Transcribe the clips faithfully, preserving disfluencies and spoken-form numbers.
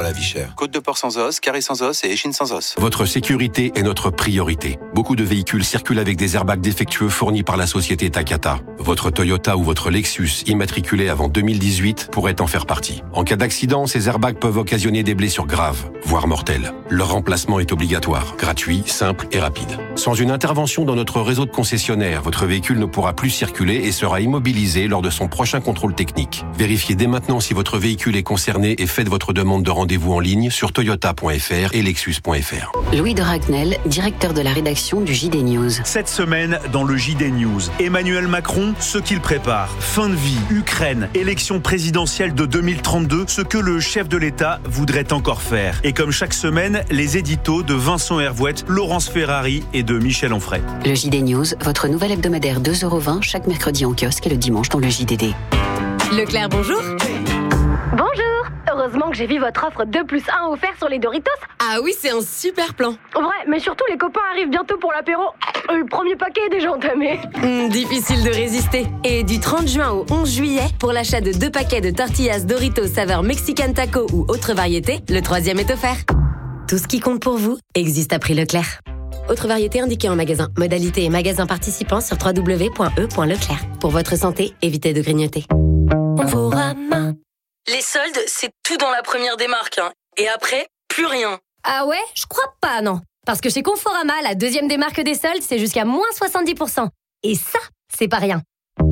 la vie chère. Côte de porc sans os, carré sans os et échine sans os. Votre sécurité est notre priorité. Beaucoup de véhicules circulent avec des airbags défectueux fournis par la société Takata. Votre Toyota ou votre Lexus, immatriculé avant deux mille dix-huit, pourrait en faire partie. En cas d'accident, ces airbags peuvent occasionner des blessures graves, voire mortelles. Leur remplacement est obligatoire, gratuit, simple et rapide. Sans une intervention dans notre réseau de concessionnaires, votre véhicule ne pourra plus circuler et sera immobilisé lors de son prochain contrôle technique. Vérifiez dès maintenant si votre véhicule est concerné et faites votre demande de rendez-vous en ligne sur toyota point f r et lexus point f r. Louis de Ragnel, directeur de la rédaction du J D News. Cette semaine, dans le J D News, Emmanuel Macron, ce qu'il prépare. Fin de vie, Ukraine, élection présidentielle de deux mille trente-deux, ce que le chef de l'État voudrait encore faire. Et comme chaque semaine, les éditos de Vincent Hervouette, Laurence Ferrari et de Michel Onfray. Le J D News, votre nouvel hebdomadaire deux euros vingt chaque mercredi en kiosque et le dimanche dans le J D D. Leclerc, bonjour. Bonjour. Heureusement que j'ai vu votre offre deux plus un offert sur les Doritos. Ah oui, c'est un super plan. Ouais, mais surtout les copains arrivent bientôt pour l'apéro. Le premier paquet est déjà entamé. Mmh, difficile de résister. Et du trente juin au onze juillet, pour l'achat de deux paquets de tortillas Doritos saveur Mexican Taco ou autre variété, le troisième est offert. Tout ce qui compte pour vous existe à prix Leclerc. Autre variété indiquée en magasin. Modalité et magasin participants sur w w w point e point leclerc. Pour votre santé, évitez de grignoter. Conforama. Les soldes, c'est tout dans la première des marques. Hein. Et après, plus rien. Ah ouais? Je crois pas, non. Parce que chez Conforama, la deuxième des marques des soldes, c'est jusqu'à moins soixante-dix pour cent. Et ça, c'est pas rien.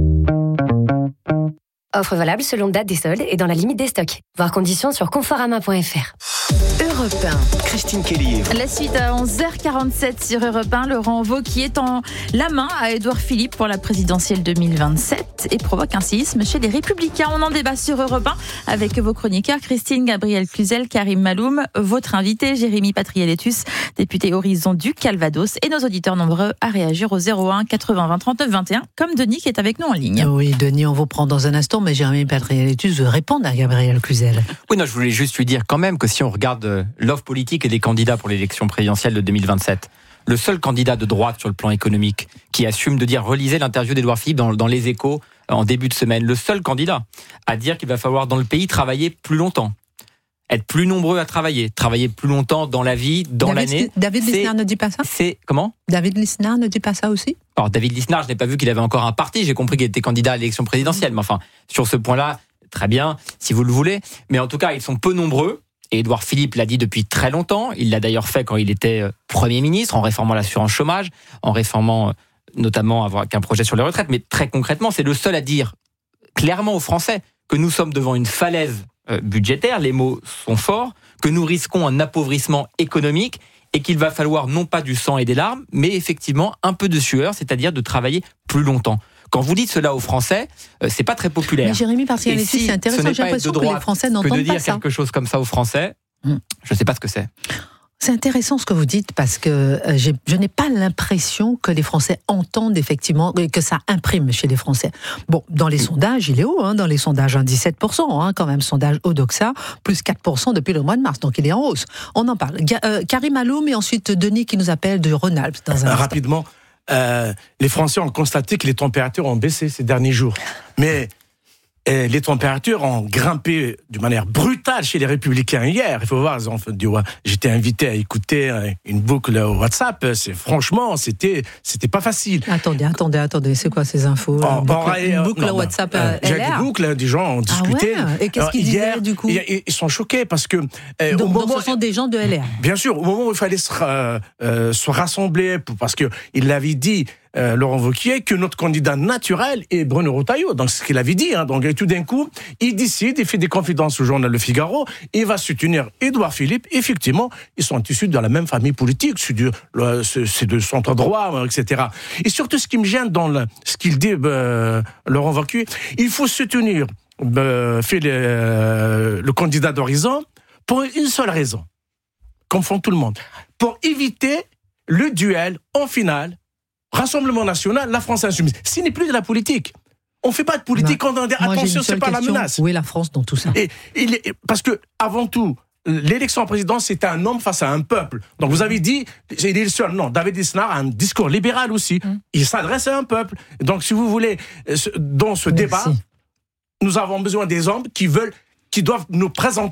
Offre valable selon date des soldes et dans la limite des stocks. Voir conditions sur conforama point f r. Europe un. Christine Kelly. La suite à onze heures quarante-sept sur Europe un. Laurent Wauquiez tend la main à Édouard Philippe pour la présidentielle deux mille vingt-sept et provoque un séisme chez les Républicains. On en débat sur Europe un avec vos chroniqueurs Christine Gabriel Cluzel, Karim Maloum, votre invité Jérémy Patrialétus, député Horizon du Calvados, et nos auditeurs nombreux à réagir au zéro un quatre-vingts vingt trente-neuf vingt et un, comme Denis qui est avec nous en ligne. Oui, Denis, on vous prend dans un instant, mais Jérémy Patrialétus veut répondre à Gabriel Cluzel. Oui, non, je voulais juste lui dire quand même que si on regarde l'offre politique et des candidats pour l'élection présidentielle de deux mille vingt-sept, le seul candidat de droite sur le plan économique qui assume de dire, relisez l'interview d'Édouard Philippe dans, dans Les Échos en début de semaine, le seul candidat à dire qu'il va falloir dans le pays travailler plus longtemps, être plus nombreux à travailler, travailler plus longtemps dans la vie, dans David, l'année. David Lisnard ne dit pas ça ? C'est comment ? David Lisnard ne dit pas ça aussi ? Alors David Lisnard, je n'ai pas vu qu'il avait encore un parti, j'ai compris qu'il était candidat à l'élection présidentielle, mais enfin, sur ce point-là, très bien, si vous le voulez, mais en tout cas, ils sont peu nombreux. Et Édouard Philippe l'a dit depuis très longtemps. Il l'a d'ailleurs fait quand il était Premier ministre, en réformant l'assurance chômage, en réformant notamment avec un projet sur les retraites. Mais très concrètement, c'est le seul à dire clairement aux Français que nous sommes devant une falaise budgétaire, les mots sont forts, que nous risquons un appauvrissement économique et qu'il va falloir non pas du sang et des larmes, mais effectivement un peu de sueur, c'est-à-dire de travailler plus longtemps. Quand vous dites cela aux Français, euh, c'est pas très populaire. Mais Jérémy Patrialétus, si c'est intéressant, j'ai l'impression que les Français n'entendent pas ça. Que de dire quelque chose comme ça aux Français, mmh. je ne sais pas ce que c'est. C'est intéressant ce que vous dites parce que euh, j'ai, je n'ai pas l'impression que les Français entendent effectivement, que ça imprime chez les Français. Bon, dans les sondages, il est haut, hein, dans les sondages, hein, dix-sept pour cent, hein, quand même, sondage Odoxa, plus quatre pour cent depuis le mois de mars, donc il est en hausse. On en parle. Ga- euh, Karim Maloum et ensuite Denis qui nous appelle de Rhône-Alpes. Dans un Rapidement, euh, les Français ont constaté que les températures ont baissé ces derniers jours. Mais Et les températures ont grimpé d'une manière brutale chez les Républicains hier. Il faut voir, j'étais invité à écouter une boucle WhatsApp. C'est, franchement, c'était, c'était pas facile. Attendez, attendez, attendez, c'est quoi ces infos? Oh, Une boucle, euh, une boucle non, WhatsApp non, euh, J'ai des boucles, des gens ont discuté. Ah ouais. Et qu'est-ce qu'ils hier, disaient du coup? Ils sont choqués parce que... Euh, donc, au moment, donc ce sont des gens de L R. Bien sûr, au moment où il fallait se, euh, euh, se rassembler, parce qu'il l'avait dit... Euh, Laurent Wauquiez, que notre candidat naturel est Bruno Retailleau. Donc, c'est ce qu'il avait dit. Hein. Donc, et tout d'un coup, il décide, il fait des confidences au journal Le Figaro, il va soutenir Édouard Philippe. Effectivement, ils sont issus de la même famille politique, c'est, du, le, c'est, c'est de centre-droit, et cetera. Et surtout, ce qui me gêne dans le, ce qu'il dit, euh, Laurent Wauquiez, il faut soutenir euh, fait le, euh, le candidat d'Horizon pour une seule raison, comme font tout le monde, pour éviter le duel en finale. Rassemblement national, la France insoumise. Ce n'est plus de la politique. On ne fait pas de politique quand on dit attention, c'est pas la menace. Où est la France dans tout ça? et, et, Parce que, avant tout, l'élection en présidence, c'est un homme face à un peuple. Donc vous avez dit, il est le seul. Non, David Lisnard a un discours libéral aussi. Hum. Il s'adresse à un peuple. Donc si vous voulez, dans ce Merci. débat, nous avons besoin des hommes qui veulent, qui doivent nous présenter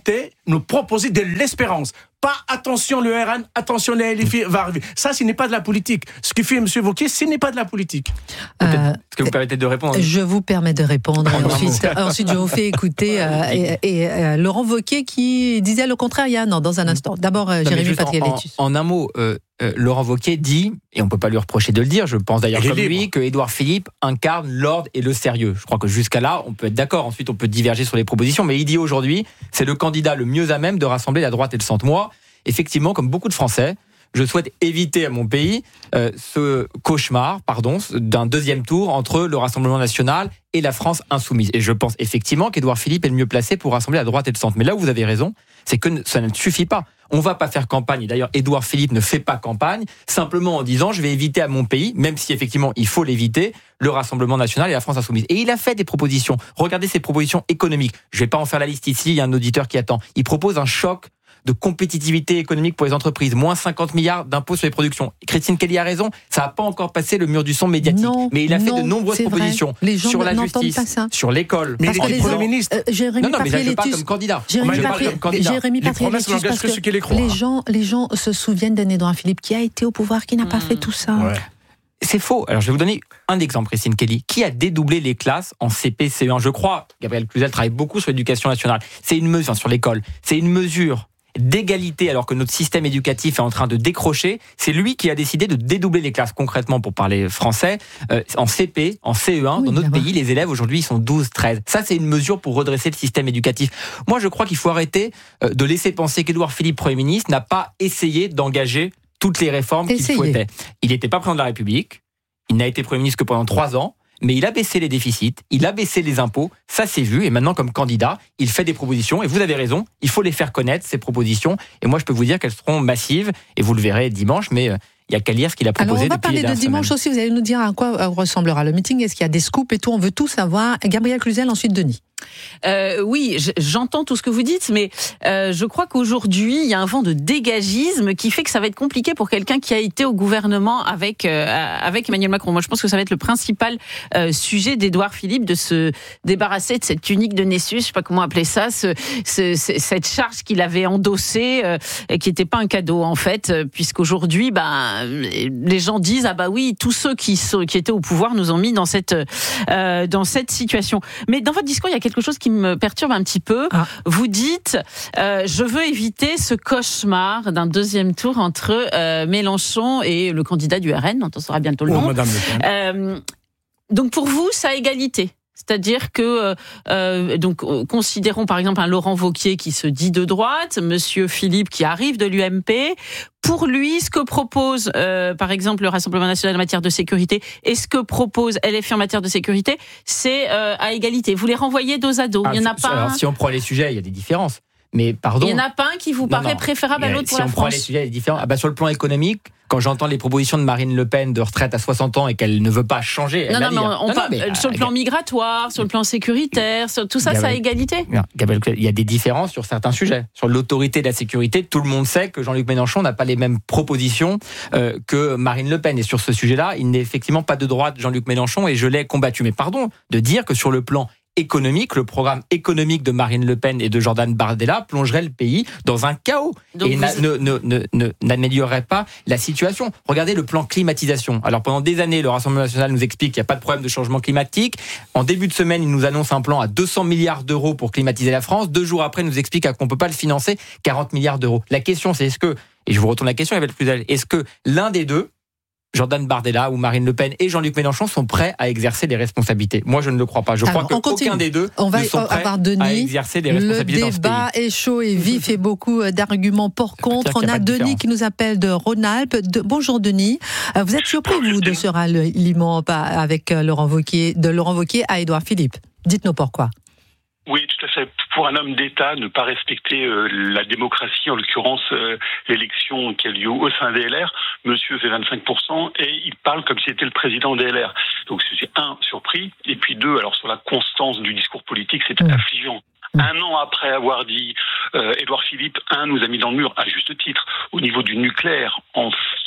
nous proposer de l'espérance. Pas attention le R N, attention les L F I va arriver. Ça, ce n'est pas de la politique. Ce que fait M. Wauquiez, ce n'est pas de la politique. Euh, Est-ce que vous permettez de répondre ? Je vous permets de répondre. Et ensuite, ensuite, je vous fais écouter euh, et, et euh, Laurent Wauquiez qui disait le contraire il y a un an, dans un instant. D'abord, euh, Jérémy Patrialétus. En, en, en un mot, euh, euh, Laurent Wauquiez dit, et on ne peut pas lui reprocher de le dire, je pense d'ailleurs comme lui, que Édouard Philippe incarne l'ordre et le sérieux. Je crois que jusqu'à là, on peut être d'accord. Ensuite, on peut diverger sur les propositions. Mais il dit aujourd'hui, c'est le candidat le mieux à même de rassembler la droite et le centre. Moi, effectivement, comme beaucoup de Français, je souhaite éviter à mon pays euh, ce cauchemar, pardon, d'un deuxième tour entre le Rassemblement national et la France insoumise. Et je pense effectivement qu'Édouard Philippe est le mieux placé pour rassembler la droite et le centre. Mais là où vous avez raison, c'est que ça ne suffit pas. On ne va pas faire campagne. Et d'ailleurs, Édouard Philippe ne fait pas campagne simplement en disant je vais éviter à mon pays, même si effectivement il faut l'éviter, le Rassemblement national et la France insoumise. Et il a fait des propositions. Regardez ses propositions économiques. Je ne vais pas en faire la liste ici, il y a un auditeur qui attend. Il propose un choc de compétitivité économique pour les entreprises, moins cinquante milliards d'impôts sur les productions. Christine Kelly a raison, ça n'a pas encore passé le mur du son médiatique, non, mais il a fait non, de nombreuses propositions sur la justice, sur l'école. Mais il est Premier ministre. Euh, Jérémy non, non, mais là, je parle Patrialétus, comme candidat. Jérémy, je parle Patri... comme candidat. Jérémy les promesses n'engagent que ceux qui les croient. Les gens, les gens se souviennent d'un Édouard Philippe qui a été au pouvoir, qui n'a mmh. pas fait tout ça. Ouais. C'est faux. Alors, je vais vous donner un exemple, Christine Kelly. Qui a dédoublé les classes en C P, C E un ? Je crois, Gabriel Cluzel travaille beaucoup sur l'éducation nationale. C'est une mesure, sur l'école. C'est une mesure d'égalité alors que notre système éducatif est en train de décrocher. C'est lui qui a décidé de dédoubler les classes. Concrètement, pour parler français, euh, en C P, en C E un, oui, dans notre pays, les élèves aujourd'hui ils sont douze, treize. Ça, c'est une mesure pour redresser le système éducatif. Moi, je crois qu'il faut arrêter euh, de laisser penser qu'Édouard Philippe, Premier ministre, n'a pas essayé d'engager toutes les réformes qu'il souhaitait. Il n'était pas président de la République, il n'a été Premier ministre que pendant trois ans, mais il a baissé les déficits, il a baissé les impôts, ça s'est vu, et maintenant comme candidat, il fait des propositions, et vous avez raison, il faut les faire connaître, ces propositions, et moi je peux vous dire qu'elles seront massives, et vous le verrez dimanche, mais il n'y a qu'à lire ce qu'il a proposé. Alors on va parler de dimanche aussi, vous allez nous dire à quoi ressemblera le meeting, est-ce qu'il y a des scoops et tout, on veut tout savoir. Gabriel Cluzel, ensuite Denis. Euh, oui, j'entends tout ce que vous dites, mais euh, je crois qu'aujourd'hui, il y a un vent de dégagisme qui fait que ça va être compliqué pour quelqu'un qui a été au gouvernement avec euh, avec Emmanuel Macron. Moi, je pense que ça va être le principal euh, sujet d'Édouard Philippe, de se débarrasser de cette tunique de Nessus, je sais pas comment appeler ça, ce, ce, cette charge qu'il avait endossée euh, et qui n'était pas un cadeau en fait, puisqu'aujourd'hui, bah, les gens disent ah bah oui, tous ceux qui, sont, qui étaient au pouvoir nous ont mis dans cette euh, dans cette situation. Mais dans votre discours, il y a quelque chose qui me perturbe un petit peu. Ah. Vous dites, euh, je veux éviter ce cauchemar d'un deuxième tour entre euh, Mélenchon et le candidat du R N, dont on saura bientôt le nom. Oh, Madame Le Pen. Euh, donc pour vous, ça a égalité. C'est-à-dire que, euh, donc, considérons par exemple un Laurent Wauquiez qui se dit de droite, Monsieur Philippe qui arrive de l'U M P. Pour lui, ce que propose, euh, par exemple, le Rassemblement national en matière de sécurité et ce que propose L F I en matière de sécurité, c'est euh, à égalité. Vous les renvoyez dos à dos. Ah, il y en a pas. Alors, un... si on prend les sujets, il y a des différences. Mais pardon. Il n'y en a pas un qui vous paraît non, non. préférable à l'autre pour si la on France. Prend les sujets, il y a différents. Ah bah, sur le plan économique, quand j'entends les propositions de Marine Le Pen de retraite à soixante ans et qu'elle ne veut pas changer, non, elle non, mais on, on non, parle non, mais, sur le plan migratoire, sur le plan sécuritaire, sur tout ça, Gabriel, ça a égalité. Non, Gabriel, il y a des différences sur certains sujets. Sur l'autorité de la sécurité, tout le monde sait que Jean-Luc Mélenchon n'a pas les mêmes propositions euh, que Marine Le Pen. Et sur ce sujet-là, il n'est effectivement pas de droite, Jean-Luc Mélenchon, et je l'ai combattu. Mais pardon de dire que sur le plan économique, le programme économique de Marine Le Pen et de Jordan Bardella plongerait le pays dans un chaos. Donc et vous... ne, ne, ne, ne, n'améliorerait pas la situation. Regardez le plan climatisation. Alors pendant des années, le Rassemblement national nous explique qu'il n'y a pas de problème de changement climatique. En début de semaine, il nous annonce un plan à deux cents milliards d'euros pour climatiser la France. Deux jours après, il nous explique qu'on ne peut pas le financer, quarante milliards d'euros. La question, c'est est-ce que, et je vous retourne la question, Yves Cluzel, est-ce que l'un des deux, Jordan Bardella ou Marine Le Pen et Jean-Luc Mélenchon sont prêts à exercer des responsabilités. Moi, je ne le crois pas. Je Alors, crois qu'aucun des deux on va ne sont prêts avoir Denis, à exercer des responsabilités dans ce pays. Le débat est chaud et vif et beaucoup d'arguments pour contre. On a, a Denis qui nous appelle de Rhône-Alpes. De... Bonjour Denis. Vous êtes surpris, vous, de ce ralliement avec Laurent Wauquiez, de Laurent Wauquiez à Édouard Philippe? Dites-nous pourquoi. Oui, tout à fait. Pour un homme d'État, ne pas respecter euh, la démocratie, en l'occurrence euh, l'élection qui a lieu au sein des L R, monsieur fait vingt-cinq pour cent et il parle comme s'il était le président des L R. Donc c'est un, surpris, et puis deux, alors sur la constance du discours politique, c'est mmh. affligeant. Un an après avoir dit euh, Édouard Philippe, un nous a mis dans le mur, à juste titre, au niveau du nucléaire, en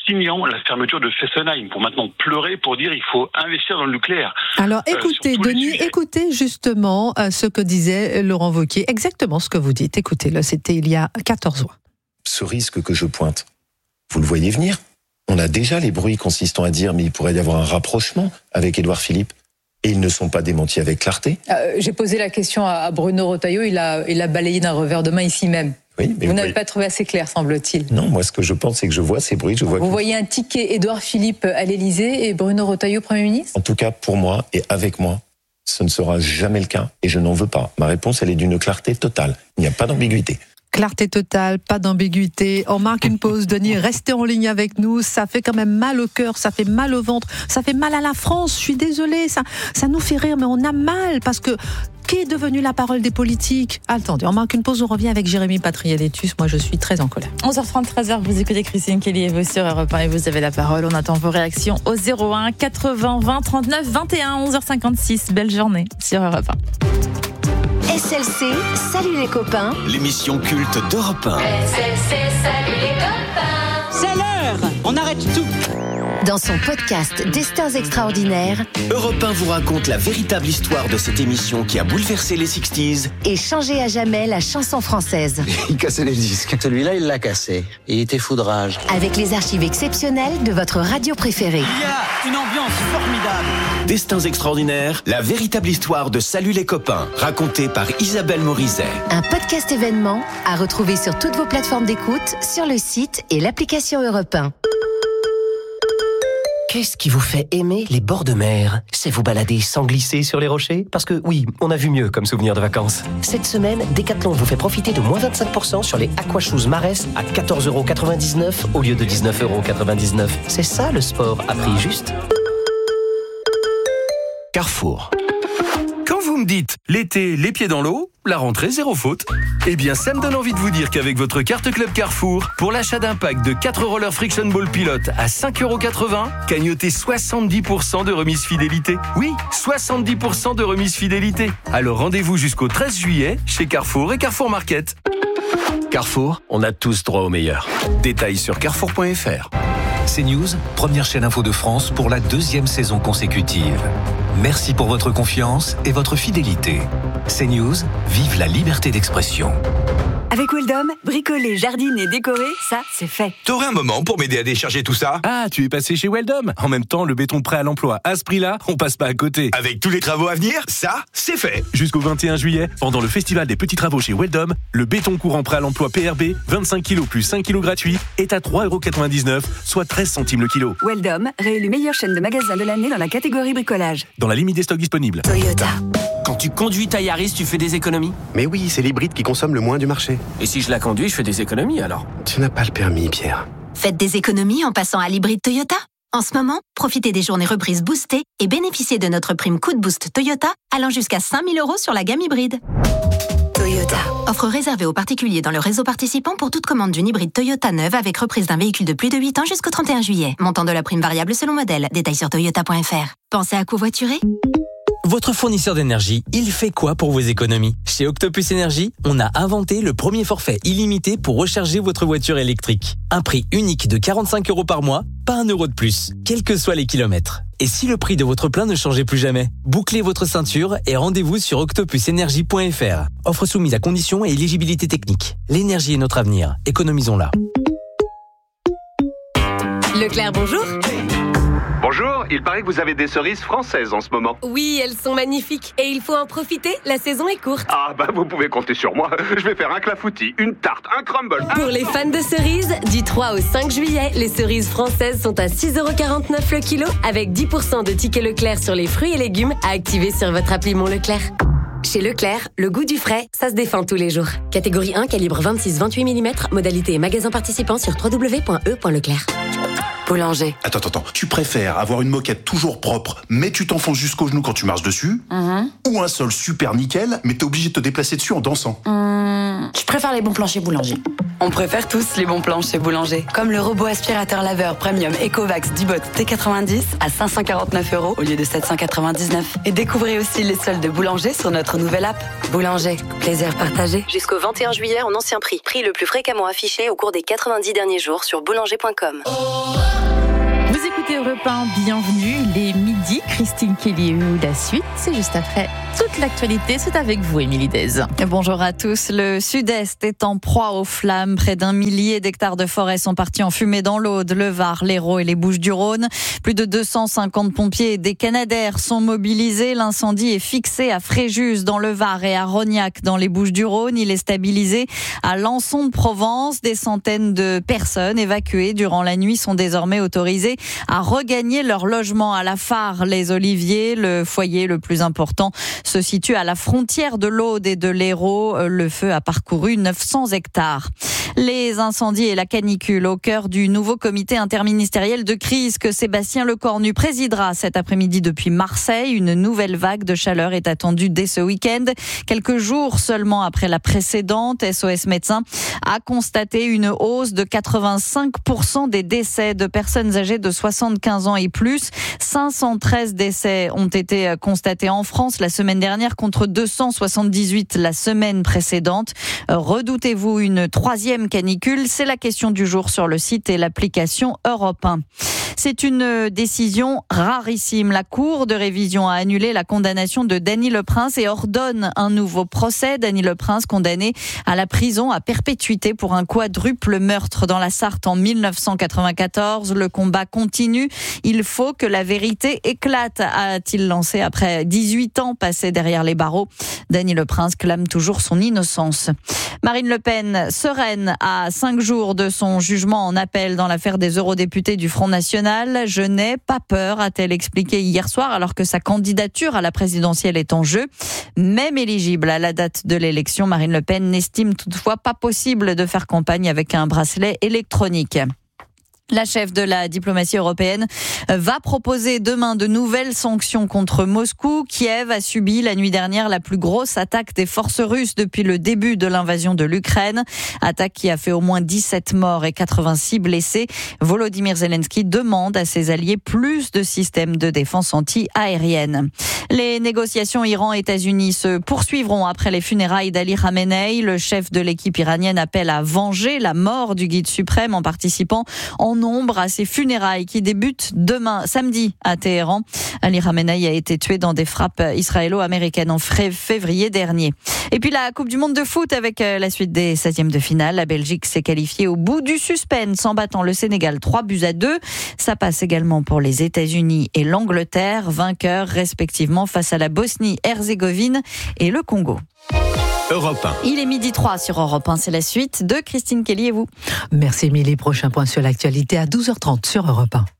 signant la fermeture de Fessenheim pour maintenant pleurer pour dire il faut investir dans le nucléaire. Alors écoutez, euh, Denis, écoutez justement euh, ce que disait Laurent Wauquiez, exactement ce que vous dites. Écoutez-le, c'était il y a quatorze mois. Ce risque que je pointe, vous le voyez venir ? On a déjà les bruits consistant à dire mais il pourrait y avoir un rapprochement avec Édouard Philippe. Et ils ne sont pas démentis avec clarté. Euh, j'ai posé la question à Bruno Retailleau, il a, il a balayé d'un revers de main ici même. Oui, mais vous, vous n'avez voyez... pas trouvé assez clair, semble-t-il. Non, moi ce que je pense, c'est que je vois ces bruits. Je vois vous que... voyez un ticket Édouard Philippe à l'Élysée et Bruno Retailleau Premier ministre ? En tout cas, pour moi et avec moi, ce ne sera jamais le cas et je n'en veux pas. Ma réponse, elle est d'une clarté totale. Il n'y a pas d'ambiguïté. Clarté totale, pas d'ambiguïté. On marque une pause, Denis, restez en ligne avec nous. Ça fait quand même mal au cœur, ça fait mal au ventre, ça fait mal à la France. Je suis désolée, ça, ça nous fait rire, mais on a mal parce que qui est devenu la parole des politiques ? Attendez, on marque une pause, on revient avec Jérémy Patrialétus. Moi, je suis très en colère. onze heures trente, treize heures, vous écoutez Christine Kelly et vous sur Europe un et vous avez la parole. On attend vos réactions au zéro un quatre-vingts vingt trente-neuf vingt et un, onze heures cinquante-six. Belle journée sur Europe un. S L C, salut les copains. L'émission culte d'Europe un. S L C, salut les copains. C'est l'heure, on arrête tout. Dans son podcast Destins extraordinaires, Europe un vous raconte la véritable histoire de cette émission qui a bouleversé les soixante-dix et changé à jamais la chanson française. Il cassait les disques. Celui-là, il l'a cassé. Il était foudrage. Avec les archives exceptionnelles de votre radio préférée. Il y a une ambiance formidable. Destins extraordinaires, la véritable histoire de Salut les copains, racontée par Isabelle Morizet. Un podcast événement à retrouver sur toutes vos plateformes d'écoute, sur le site et l'application Europe un. Qu'est-ce qui vous fait aimer les bords de mer ? C'est vous balader sans glisser sur les rochers ? Parce que oui, on a vu mieux comme souvenir de vacances. Cette semaine, Decathlon vous fait profiter de moins vingt-cinq pour cent sur les Aquashoes Marès à quatorze euros quatre-vingt-dix-neuf au lieu de dix-neuf euros quatre-vingt-dix-neuf. C'est ça le sport à prix juste. Carrefour. Quand vous me dites l'été, les pieds dans l'eau, la rentrée, zéro faute. Eh bien, ça me donne envie de vous dire qu'avec votre carte Club Carrefour, pour l'achat d'un pack de quatre rollers Friction Ball Pilot à cinq euros quatre-vingts, cagnotez soixante-dix pour cent de remise fidélité. Oui, soixante-dix pour cent de remise fidélité. Alors rendez-vous jusqu'au treize juillet chez Carrefour et Carrefour Market. Carrefour, on a tous droit au meilleur. Détails sur carrefour point f r. CNews, première chaîne info de France pour la deuxième saison consécutive. Merci pour votre confiance et votre fidélité. CNews, vive la liberté d'expression. Avec Weldom, bricoler, jardiner, décorer, ça, c'est fait. T'aurais un moment pour m'aider à décharger tout ça ? Ah, tu es passé chez Weldom. En même temps, le béton prêt à l'emploi. À ce prix-là, on passe pas à côté. Avec tous les travaux à venir, ça, c'est fait. Jusqu'au vingt et un juillet, pendant le festival des petits travaux chez Weldom, le béton courant prêt à l'emploi P R B, vingt-cinq kilos plus cinq kilos gratuits, est à trois euros quatre-vingt-dix-neuf, soit treize centimes le kilo. Weldom, réélu meilleure chaîne de magasins de l'année dans la catégorie bricolage. Dans la limite des stocks disponibles. Toyota. Quand tu conduis ta Yaris, tu fais des économies ? Mais oui, c'est l'hybride qui consomme le moins du marché. Et si je la conduis, je fais des économies alors ? Tu n'as pas le permis, Pierre. Faites des économies en passant à l'hybride Toyota. En ce moment, profitez des journées reprises boostées et bénéficiez de notre prime coup de boost Toyota allant jusqu'à cinq mille euros sur la gamme hybride. Toyota. Offre réservée aux particuliers dans le réseau participant pour toute commande d'une hybride Toyota neuve avec reprise d'un véhicule de plus de huit ans jusqu'au trente et un juillet. Montant de la prime variable selon modèle. Détails sur toyota point f r. Pensez à covoiturer ? Votre fournisseur d'énergie, il fait quoi pour vos économies ? Chez Octopus Énergie, on a inventé le premier forfait illimité pour recharger votre voiture électrique. Un prix unique de quarante-cinq euros par mois, pas un euro de plus, quels que soient les kilomètres. Et si le prix de votre plein ne changeait plus jamais ? Bouclez votre ceinture et rendez-vous sur octopus énergie point f r. Offre soumise à conditions et éligibilité technique. L'énergie est notre avenir, économisons-la. Leclerc, bonjour. Bonjour, il paraît que vous avez des cerises françaises en ce moment. Oui, elles sont magnifiques et il faut en profiter, la saison est courte. Ah bah vous pouvez compter sur moi, je vais faire un clafoutis, une tarte, un crumble. Pour les fans de cerises, du trois au cinq juillet, les cerises françaises sont à six euros quarante-neuf le kilo avec dix pour cent de tickets Leclerc sur les fruits et légumes à activer sur votre appli Mon Leclerc. Chez Leclerc, le goût du frais, ça se défend tous les jours. Catégorie un, calibre vingt-six vingt-huit millimètres, modalité et magasin participant sur w w w point e point leclerc. Boulanger. Attends, attends, tu préfères avoir une moquette toujours propre, mais tu t'enfonces jusqu'au genou quand tu marches dessus, mmh. ou un sol super nickel, mais t'es obligé de te déplacer dessus en dansant? mmh. Je préfère les bons plans chez Boulanger. On préfère tous les bons plans chez Boulanger. Comme le robot aspirateur laveur premium Ecovacs Dubot T quatre-vingt-dix à cinq cent quarante-neuf euros au lieu de sept cent quatre-vingt-dix-neuf. Et découvrez aussi les soldes de Boulanger sur notre nouvelle app. Boulanger, plaisir partagé. Jusqu'au vingt et un juillet en ancien prix. Prix le plus fréquemment affiché au cours des quatre-vingt-dix derniers jours sur boulanger point com. écoutez Europe un, bienvenue, il est midi, Christine Kelly et la suite, c'est juste après toute l'actualité, c'est avec vous Émilie Dez. Bonjour à tous, le sud-est est en proie aux flammes, près d'un millier d'hectares de forêt sont partis en fumée dans l'Aude, le Var, l'Hérault et les Bouches-du-Rhône. Plus de deux cent cinquante pompiers et des Canadaires sont mobilisés, l'incendie est fixé à Fréjus dans le Var et à Rognac dans les Bouches-du-Rhône, il est stabilisé à Lançon de Provence, des centaines de personnes évacuées durant la nuit sont désormais autorisées à regagner leur logement à la Fare, les Oliviers. Le foyer le plus important se situe à la frontière de l'Aude et de l'Hérault. Le feu a parcouru neuf cents hectares. Les incendies et la canicule au cœur du nouveau comité interministériel de crise que Sébastien Lecornu présidera cet après-midi depuis Marseille. Une nouvelle vague de chaleur est attendue dès ce week-end. Quelques jours seulement après la précédente, S O S Médecins a constaté une hausse de quatre-vingt-cinq pour cent des décès de personnes âgées de soixante-quinze ans et plus. cinq cent treize décès ont été constatés en France la semaine dernière contre deux cent soixante-dix-huit la semaine précédente. Redoutez-vous une troisième canicule? C'est la question du jour sur le site et l'application Europe un. C'est une décision rarissime. La Cour de révision a annulé la condamnation de Dany Leprince et ordonne un nouveau procès. Dany Leprince condamné à la prison à perpétuité pour un quadruple meurtre dans la Sarthe en mille neuf cent quatre-vingt-quatorze. Le combat continue. Il faut que la vérité éclate, a-t-il lancé après dix-huit ans passés derrière les barreaux. Dany Leprince clame toujours son innocence. Marine Le Pen, sereine à cinq jours de son jugement en appel dans l'affaire des eurodéputés du Front National. Je n'ai pas peur, a-t-elle expliqué hier soir, alors que sa candidature à la présidentielle est en jeu. Même éligible à la date de l'élection, Marine Le Pen n'estime toutefois pas possible de faire campagne avec un bracelet électronique. La chef de la diplomatie européenne va proposer demain de nouvelles sanctions contre Moscou. Kiev a subi la nuit dernière la plus grosse attaque des forces russes depuis le début de l'invasion de l'Ukraine. Attaque qui a fait au moins dix-sept morts et quatre-vingt-six blessés. Volodymyr Zelensky demande à ses alliés plus de systèmes de défense anti-aérienne. Les négociations Iran-États-Unis se poursuivront après les funérailles d'Ali Khamenei. Le chef de l'équipe iranienne appelle à venger la mort du guide suprême en participant en nombre à ces funérailles qui débutent demain, samedi, à Téhéran. Ali Khamenei a été tué dans des frappes israélo-américaines en février dernier. Et puis la Coupe du Monde de foot avec la suite des seizièmes de finale. La Belgique s'est qualifiée au bout du suspense en battant le Sénégal trois buts à deux. Ça passe également pour les États-Unis et l'Angleterre, vainqueurs respectivement face à la Bosnie-Herzégovine et le Congo. Europe un. Il est midi trois sur Europe un, c'est la suite de Christine Kelly et vous. Merci Émilie, prochain point sur l'actualité à douze heures trente sur Europe un.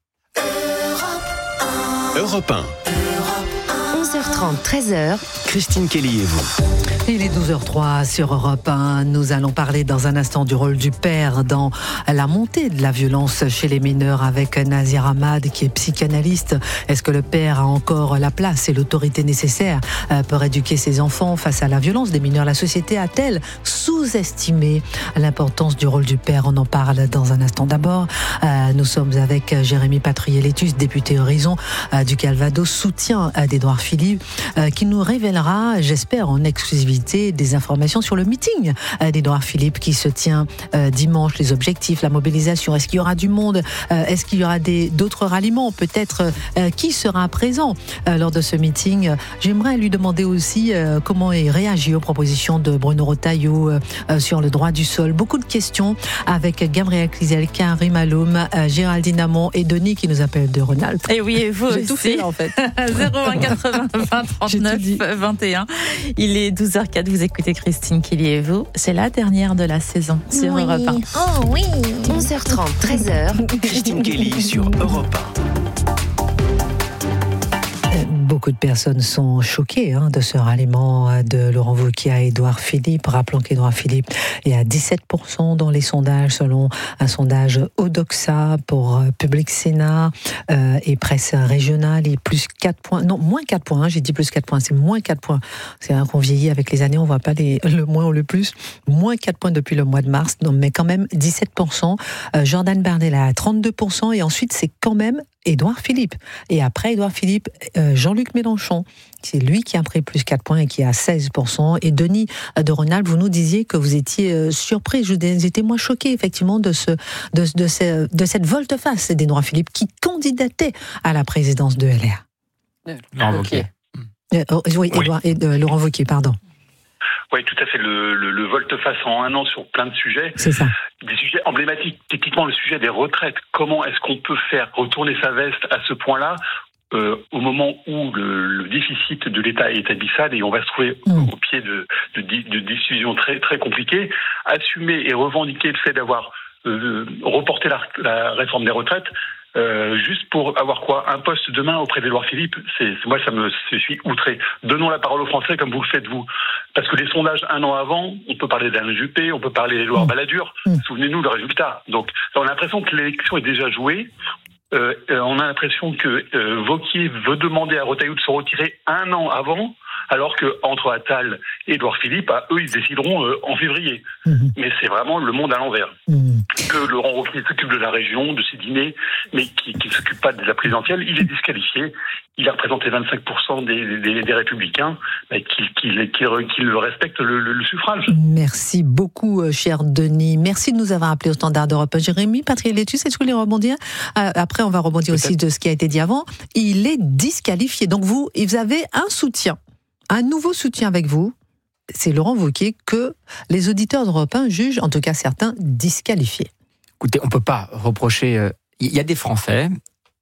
Europe un. onze heures trente, treize heures. Christine Kelly et vous. Il est douze heures trois sur Europe un. Nous allons parler dans un instant du rôle du père dans la montée de la violence chez les mineurs avec Nazir Ahmad qui est psychanalyste. Est-ce que le père a encore la place et l'autorité nécessaire pour éduquer ses enfants face à la violence des mineurs? La société a-t-elle sous-estimé l'importance du rôle du père? On en parle dans un instant. D'abord, nous sommes avec Jérémy Patrouillet-Létus, député Horizon du Calvados, soutien d'Édouard Philippe, qui nous révélera, j'espère en exclusivité, des informations sur le meeting d'Édouard Philippe qui se tient euh, dimanche, les objectifs, la mobilisation. Est-ce qu'il y aura du monde? euh, Est-ce qu'il y aura des, d'autres ralliements? Peut-être euh, qui sera présent euh, lors de ce meeting? J'aimerais lui demander aussi euh, comment il réagit aux propositions de Bruno Retailleau euh, euh, sur le droit du sol. Beaucoup de questions avec Gabriel Cluzel, Karim Aloum, euh, Géraldine Amont et Denis qui nous appelle de Rhône-Alpes. Et oui, et vous J'ai aussi. tout fait là, en fait. zéro un quatre-vingts vingt trente-neuf vingt et un. Il est douze heures quatre, vous écoutez Christine Kelly et vous. C'est la dernière de la saison sur Oui. Europe un. Oh oui. onze heures trente, treize heures. Christine Kelly sur Europe un. Beaucoup de personnes sont choquées hein, de ce ralliement de Laurent Wauquiez à Édouard Philippe. Rappelons qu'Édouard Philippe est à dix-sept pour cent dans les sondages, selon un sondage Odoxa pour Public Sénat euh, et Presse Régionale. Il est plus quatre points, non, moins quatre points, hein, j'ai dit plus quatre points, c'est moins quatre points. C'est un qu'on vieillit avec les années, on ne voit pas les, le moins ou le plus. Moins quatre points depuis le mois de mars, non, mais quand même dix-sept pour cent. Euh, Jordan Bardella à trente-deux pour cent et ensuite c'est quand même Édouard Philippe. Et après Édouard Philippe, euh, Jean-Luc Mélenchon. C'est lui qui a pris plus quatre points et qui est à seize pour cent. Et Denis de Rênal, vous nous disiez que vous étiez euh, surpris. J'étais moi choqué effectivement de, ce, de, de, ce, de cette volte-face d'Édouard Philippe qui candidatait à la présidence de L R. Laurent Wauquiez. Euh, oh, oui, Édouard, oui. Euh, Laurent Wauquiez, pardon. Oui, tout à fait. Le, le, le volte-face en un an sur plein de sujets. C'est ça. Des sujets emblématiques. Typiquement, le sujet des retraites. Comment est-ce qu'on peut faire retourner sa veste à ce point-là euh, au moment où le, le déficit de l'État est abyssal et on va se trouver mmh. au pied de, de, de décisions très, très compliquées. Assumer et revendiquer le fait d'avoir euh, reporté la, la réforme des retraites, Euh, juste pour avoir quoi, un poste demain auprès d'Édouard Philippe, c'est, c'est moi ça me je suis outré. Donnons la parole aux Français comme vous le faites vous, parce que les sondages un an avant, on peut parler d'Alain Juppé, on peut parler d'Édouard mmh. Balladur. Mmh. Souvenez-nous le résultat. Donc on a l'impression que l'élection est déjà jouée. Euh, on a l'impression que euh, Wauquiez veut demander à Retailleau de se retirer un an avant, alors que entre Attal et Édouard Philippe, bah, eux ils décideront euh, en février. Mmh. Mais c'est vraiment le monde à l'envers. Mmh. Que Laurent Wauquiez s'occupe de la région, de ses dîners, mais qui ne s'occupe pas de la présidentielle, il est disqualifié. Il a représenté vingt-cinq pour cent des, des, des Républicains, mais qu'il, qu'il, qu'il, qu'il respecte le, le, le suffrage. Merci beaucoup, cher Denis. Merci de nous avoir appelés au Standard d'Europe. Jérémy, Patrick Létus, est-ce que vous voulez rebondir ? Après, on va rebondir Peut-être. aussi de ce qui a été dit avant. Il est disqualifié. Donc vous, vous avez un soutien, un nouveau soutien avec vous. C'est Laurent Wauquiez que les auditeurs d'Europe un jugent, en tout cas certains, disqualifiés. Écoutez, on ne peut pas reprocher... Il euh, y a des Français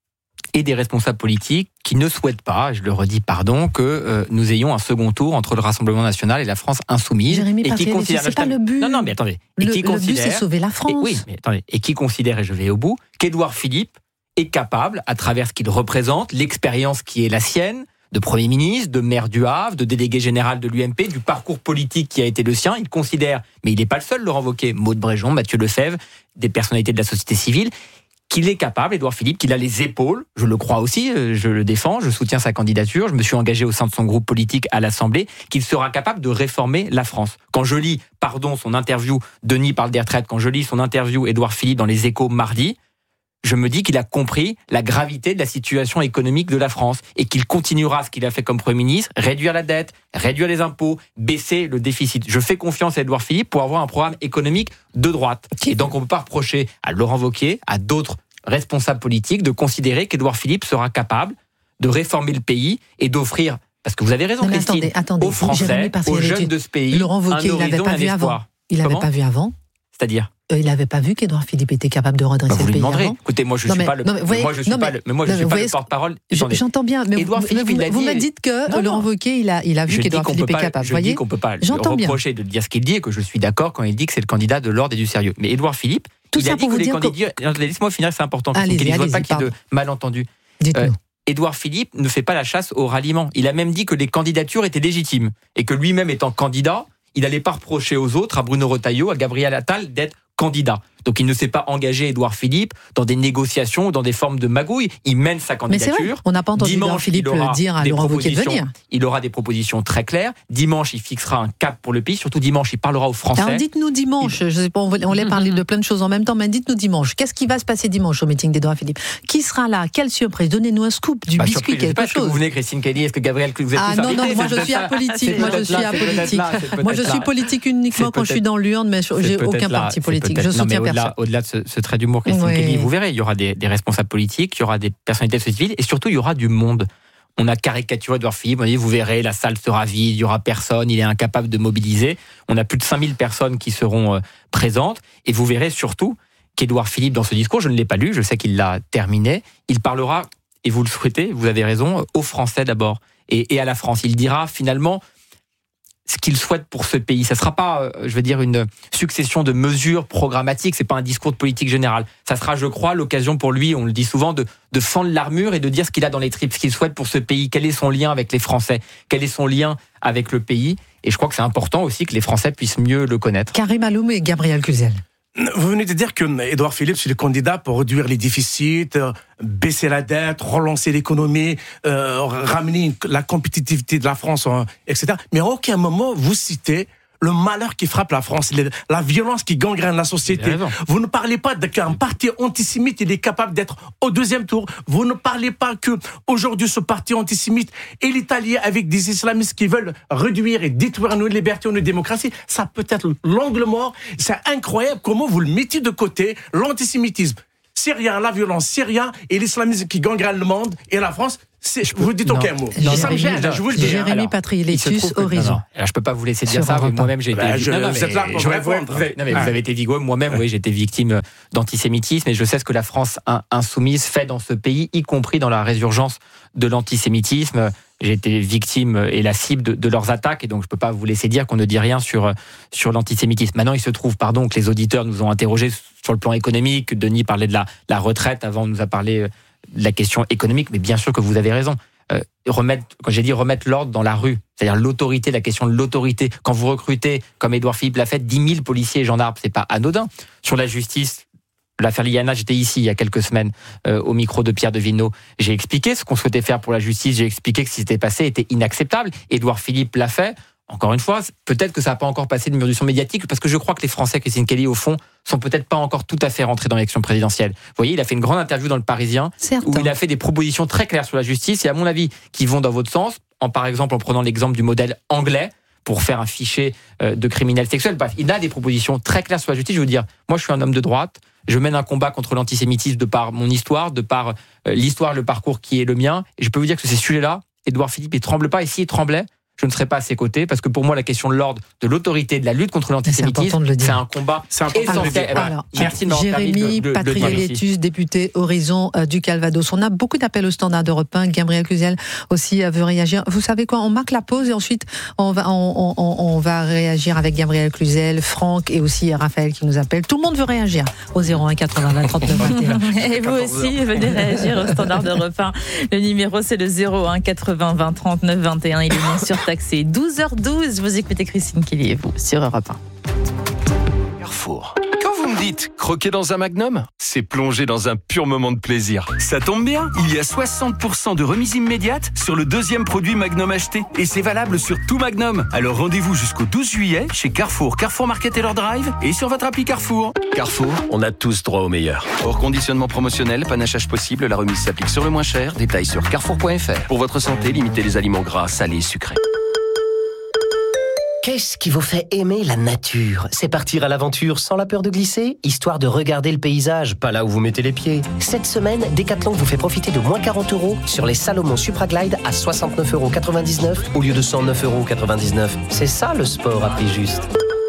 et des responsables politiques qui ne souhaitent pas, je le redis, pardon, que euh, nous ayons un second tour entre le Rassemblement National et la France insoumise. Jérémy et qui considère... c'est pas le but. Non, non, mais attendez. Le, et qui le but, c'est sauver la France. Et, oui, mais attendez. Et qui considère, et je vais au bout, qu'Édouard Philippe est capable, à travers ce qu'il représente, l'expérience qui est la sienne, de Premier ministre, de maire du Havre, de délégué général de l'U M P, du parcours politique qui a été le sien. Il considère, mais il n'est pas le seul, Laurent Wauquiez, Maud Bréjon, Mathieu Lefebvre, des personnalités de la société civile, qu'il est capable, Édouard Philippe, qu'il a les épaules, je le crois aussi, je le défends, je soutiens sa candidature, je me suis engagé au sein de son groupe politique à l'Assemblée, qu'il sera capable de réformer la France. Quand je lis, pardon, son interview, Denis parle des retraites, quand je lis son interview, Édouard Philippe, dans Les Échos mardi, je me dis qu'il a compris la gravité de la situation économique de la France et qu'il continuera ce qu'il a fait comme Premier ministre, réduire la dette, réduire les impôts, baisser le déficit. Je fais confiance à Édouard Philippe pour avoir un programme économique de droite. Et donc on ne peut pas reprocher à Laurent Wauquiez, à d'autres responsables politiques, de considérer qu'Édouard Philippe sera capable de réformer le pays et d'offrir, parce que vous avez raison, Christine, attendez, attendez, aux Français, aux jeunes de ce pays, Laurent Wauquiez, il n'avait pas vu avant. Il n'avait pas vu avant. C'est-à-dire Il n'avait pas vu qu'Édouard Philippe était capable de redresser bah, le pays avant. Écoutez, moi je ne suis pas le, moi je suis pas le, mais moi je suis pas le porte-parole. J'entends bien, mais Édouard vous, Philippe, vous, vous me dites que non, Laurent Wauquiez, il a, il a vu qu'Édouard Philippe est capable. Je dis qu'on ne peut pas lui reprocher de dire ce qu'il dit et que je suis d'accord quand il dit que c'est le candidat de l'ordre et du sérieux. Mais Édouard Philippe, Tout il ça a dit que les candidats. Laisse-moi finir, c'est important. Qu'il ne voit pas qu'il y ait de malentendus. Dites-nous. Édouard Philippe ne fait pas la chasse au ralliement. Il a même dit que les candidatures étaient légitimes et que lui-même étant candidat, il n'allait pas reprocher aux autres, à Bruno Retailleau, à Gabriel Attal, d'être candidat. Donc il ne s'est pas engagé, Édouard Philippe, dans des négociations ou dans des formes de magouille. Il mène sa candidature. Mais c'est vrai, on n'a pas entendu Édouard Philippe dire à Laurent Wauquiez de venir. Il aura des propositions très claires. Dimanche, il fixera un cap pour le pays. Surtout dimanche, il parlera aux Français. Alors dites-nous dimanche, il... je sais pas, on voulait parler de plein de choses en même temps, mais dites-nous dimanche. Qu'est-ce qui va se passer dimanche au meeting d'Édouard Philippe ? Qui sera là ? Quelle surprise ? Donnez-nous un scoop, du bah, biscuit, surprise, quelque je sais pas chose. Est-ce que vous venez, Christine Kelly ? Est-ce que Gabriel, que vous êtes Ah tous non, non, invités, moi je suis apolitique. Moi je suis apolitique. Moi je suis politique uniquement quand je suis dans l'urne, mais j'ai aucun parti politique. Je soutiens personne. Au-delà de ce, ce trait d'humour, Christine oui. Kelly, vous verrez, il y aura des, des responsables politiques, il y aura des personnalités de société civile, et surtout, il y aura du monde. On a caricaturé Édouard Philippe, on a dit, vous verrez, la salle sera vide, il n'y aura personne, il est incapable de mobiliser. On a plus de cinq mille personnes qui seront euh, présentes, et vous verrez surtout qu'Édouard Philippe, dans ce discours, je ne l'ai pas lu, je sais qu'il l'a terminé, il parlera, et vous le souhaitez, vous avez raison, aux Français d'abord, et, et à la France. Il dira finalement ce qu'il souhaite pour ce pays. Ça ne sera pas, je veux dire, une succession de mesures programmatiques, ce n'est pas un discours de politique générale. Ça sera, je crois, l'occasion pour lui, on le dit souvent, de, de fendre l'armure et de dire ce qu'il a dans les tripes, ce qu'il souhaite pour ce pays, quel est son lien avec les Français, quel est son lien avec le pays. Et je crois que c'est important aussi que les Français puissent mieux le connaître. Karim Alloum et Gabriel Cluzel. Vous venez de dire que Édouard Philippe, c'est le candidat pour réduire les déficits, euh, baisser la dette, relancer l'économie, euh, ramener la compétitivité de la France, euh, et cetera. Mais à aucun moment, vous citez le malheur qui frappe la France, la violence qui gangrène la société. Vous ne parlez pas qu'un parti antisémite il est capable d'être au deuxième tour. Vous ne parlez pas que aujourd'hui ce parti antisémite est l'Italie avec des islamistes qui veulent réduire et détruire nos libertés, nos démocraties. Ça peut être l'angle mort. C'est incroyable comment vous le mettez de côté, l'antisémitisme syrien, la violence syrienne et l'islamisme qui gangrène le monde et la France. C'est, je vous dites aucun mot. Non, ça me gêne, je vous le dis. Jérémy Patriélétus, Horizon. Non, alors, je peux pas vous laisser dire ça. Moi-même, j'ai été. Bah, je, non, non, vous êtes là pour je, répondre. Vous avez, non, mais ah. vous avez été victime. Moi-même, oui, j'ai été victime d'antisémitisme et je sais ce que la France insoumise fait dans ce pays, y compris dans la résurgence de l'antisémitisme. J'ai été victime et la cible de, de leurs attaques et donc je peux pas vous laisser dire qu'on ne dit rien sur sur l'antisémitisme. Maintenant, il se trouve, pardon, que les auditeurs nous ont interrogés sur le plan économique. Denis parlait de la, la retraite avant, on nous a parlé de la question économique, mais bien sûr que vous avez raison. Euh, remettre, quand j'ai dit remettre l'ordre dans la rue, c'est-à-dire l'autorité, la question de l'autorité. Quand vous recrutez, comme Édouard Philippe l'a fait, dix mille policiers et gendarmes, c'est pas anodin. Sur la justice, l'affaire Liliana, j'étais ici il y a quelques semaines euh, au micro de Pierre de Villeneuve. J'ai expliqué ce qu'on souhaitait faire pour la justice. J'ai expliqué que ce qui s'était passé était inacceptable. Édouard Philippe l'a fait. Encore une fois, peut-être que ça n'a pas encore passé le mur du son médiatique, parce que je crois que les Français, Christine Kelly, au fond, sont peut-être pas encore tout à fait rentrés dans l'élection présidentielle. Vous voyez, il a fait une grande interview dans Le Parisien, Certain. où il a fait des propositions très claires sur la justice, et à mon avis, qui vont dans votre sens, en, par exemple en prenant l'exemple du modèle anglais, pour faire un fichier de criminels sexuels. Bref, il a des propositions très claires sur la justice. Je veux dire, moi je suis un homme de droite, je mène un combat contre l'antisémitisme de par mon histoire, de par l'histoire, le parcours qui est le mien, et je peux vous dire que ces sujets-là, Édouard Philippe, il tremble pas, et s'il tremblait, je ne serai pas à ses côtés, parce que pour moi, la question de l'ordre, de l'autorité, de la lutte contre l'antisémitisme, c'est, c'est un combat c'est essentiel. Alors, alors, Merci de m'avoir permis de, de, Patriélétus, député Horizon euh, du Calvados. On a beaucoup d'appels au standard d'Europe un. Gabriel Cluzel aussi euh, veut réagir. Vous savez quoi, on marque la pause et ensuite on va, on, on, on va réagir avec Gabriel Cluzel, Franck et aussi Raphaël qui nous appelle. Tout le monde veut réagir au zéro un quatre-vingts trente-neuf vingt et un. Et vous aussi, venez réagir au standard d'Europe un. Le numéro, c'est le zéro un quatre-vingts vingt trente-neuf vingt et un. Il est bien sûr taxé. douze heures douze, vous écoutez Christine Kelly et vous sur Europe un. Carrefour. Quand vous me dites croquer dans un Magnum, c'est plonger dans un pur moment de plaisir. Ça tombe bien, il y a soixante pour cent de remise immédiate sur le deuxième produit Magnum acheté. Et c'est valable sur tout Magnum. Alors rendez-vous jusqu'au douze juillet chez Carrefour, Carrefour Market et leur Drive et sur votre appli Carrefour. Carrefour, on a tous droit au meilleur. Hors conditionnement promotionnel, panachage possible, la remise s'applique sur le moins cher. Détails sur carrefour point f r. Pour votre santé, limitez les aliments gras, salés, sucrés. Qu'est-ce qui vous fait aimer la nature ? C'est partir à l'aventure sans la peur de glisser, histoire de regarder le paysage, pas là où vous mettez les pieds. Cette semaine, Decathlon vous fait profiter de moins quarante euros sur les Salomon Supraglide à soixante-neuf euros quatre-vingt-dix-neuf au lieu de cent neuf euros quatre-vingt-dix-neuf. C'est ça le sport à prix juste.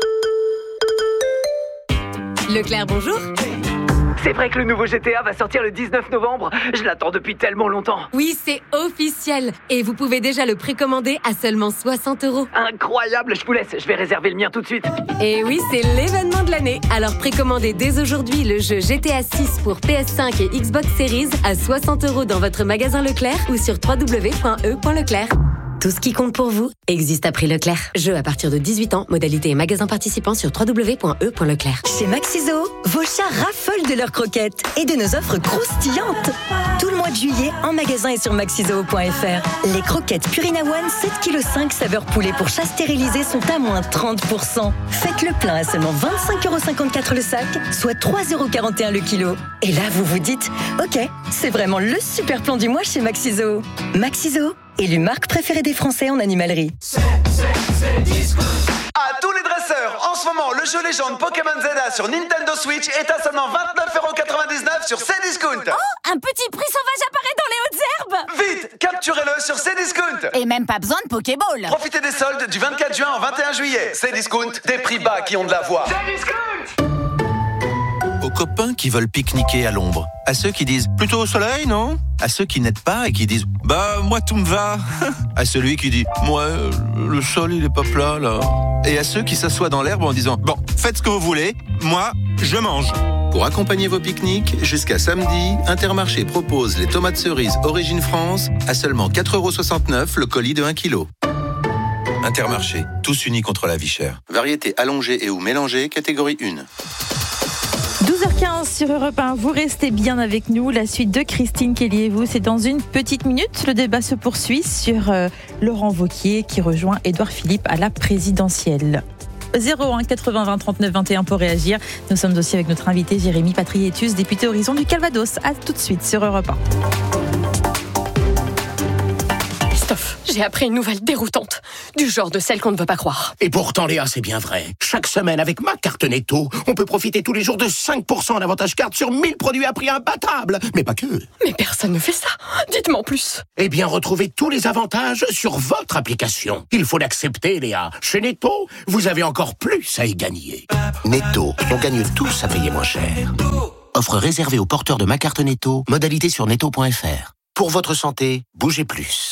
Leclerc, bonjour. C'est vrai que le nouveau G T A va sortir le dix-neuf novembre. Je l'attends depuis tellement longtemps. Oui, c'est officiel. Et vous pouvez déjà le précommander à seulement soixante euros. Incroyable, je vous laisse. Je vais réserver le mien tout de suite. Et oui, c'est l'événement de l'année. Alors précommandez dès aujourd'hui le jeu G T A six pour P S cinq et Xbox Series à soixante euros dans votre magasin Leclerc ou sur w w w point e point leclerc. Tout ce qui compte pour vous existe à prix Leclerc. Jeu à partir de dix-huit ans, modalité et magasin participant sur w w w point e point leclerc. Chez Maxiso, vos chats raffolent de leurs croquettes et de nos offres croustillantes. Tout le mois de juillet, en magasin et sur maxiso point f r. Les croquettes Purina One sept virgule cinq kilos saveur poulet pour chats stérilisés sont à moins trente pour cent. Faites le plein à seulement vingt-cinq euros cinquante-quatre le sac, soit trois euros quarante et un le kilo. Et là, vous vous dites, ok, c'est vraiment le super plan du mois chez Maxiso. Maxiso, élu marque préférée des Français en animalerie. C'est, c'est, c'est disco. À tous les dresseurs, en ce moment, le jeu légende Pokémon Zelda sur Nintendo Switch est à seulement vingt-neuf euros quatre-vingt-dix-neuf sur Cdiscount. Oh, un petit prix sauvage apparaît dans les hautes herbes. Vite, capturez-le sur Cdiscount. Et même pas besoin de Pokéball. Profitez des soldes du vingt-quatre juin au vingt et un juillet. Cdiscount, des prix bas qui ont de la voix. Cdiscount. Aux copains qui veulent pique-niquer à l'ombre, à ceux qui disent plutôt au soleil, non ? À ceux qui n'aident pas et qui disent bah moi tout me va, à celui qui dit moi le sol il est pas plat là, et à ceux qui s'assoient dans l'herbe en disant bon faites ce que vous voulez, moi je mange. Pour accompagner vos pique-niques, jusqu'à samedi, Intermarché propose les tomates cerises Origine France à seulement quatre euros soixante-neuf le colis de un kilo. Intermarché, tous unis contre la vie chère. Variété allongée et ou mélangée, catégorie un. douze heures quinze sur Europe un, vous restez bien avec nous. La suite de Christine Kelly et vous, c'est dans une petite minute. Le débat se poursuit sur euh, Laurent Wauquiez qui rejoint Édouard Philippe à la présidentielle. zéro un quatre-vingts vingt trente-neuf vingt et un pour réagir. Nous sommes aussi avec notre invité Jérémy Patriétus, député Horizon du Calvados. À tout de suite sur Europe un. Christophe, j'ai appris une nouvelle déroutante, du genre de celle qu'on ne veut pas croire. Et pourtant, Léa, c'est bien vrai. Chaque semaine, avec ma carte Netto, on peut profiter tous les jours de cinq pour cent en avantage carte sur mille produits à prix imbattable. Mais pas que. Mais personne ne fait ça. Dites-moi en plus. Eh bien, retrouvez tous les avantages sur votre application. Il faut l'accepter, Léa. Chez Netto, vous avez encore plus à y gagner. Netto, on gagne tous à payer moins cher. Offre réservée aux porteurs de ma carte Netto. Modalité sur netto point f r. Pour votre santé, bougez plus.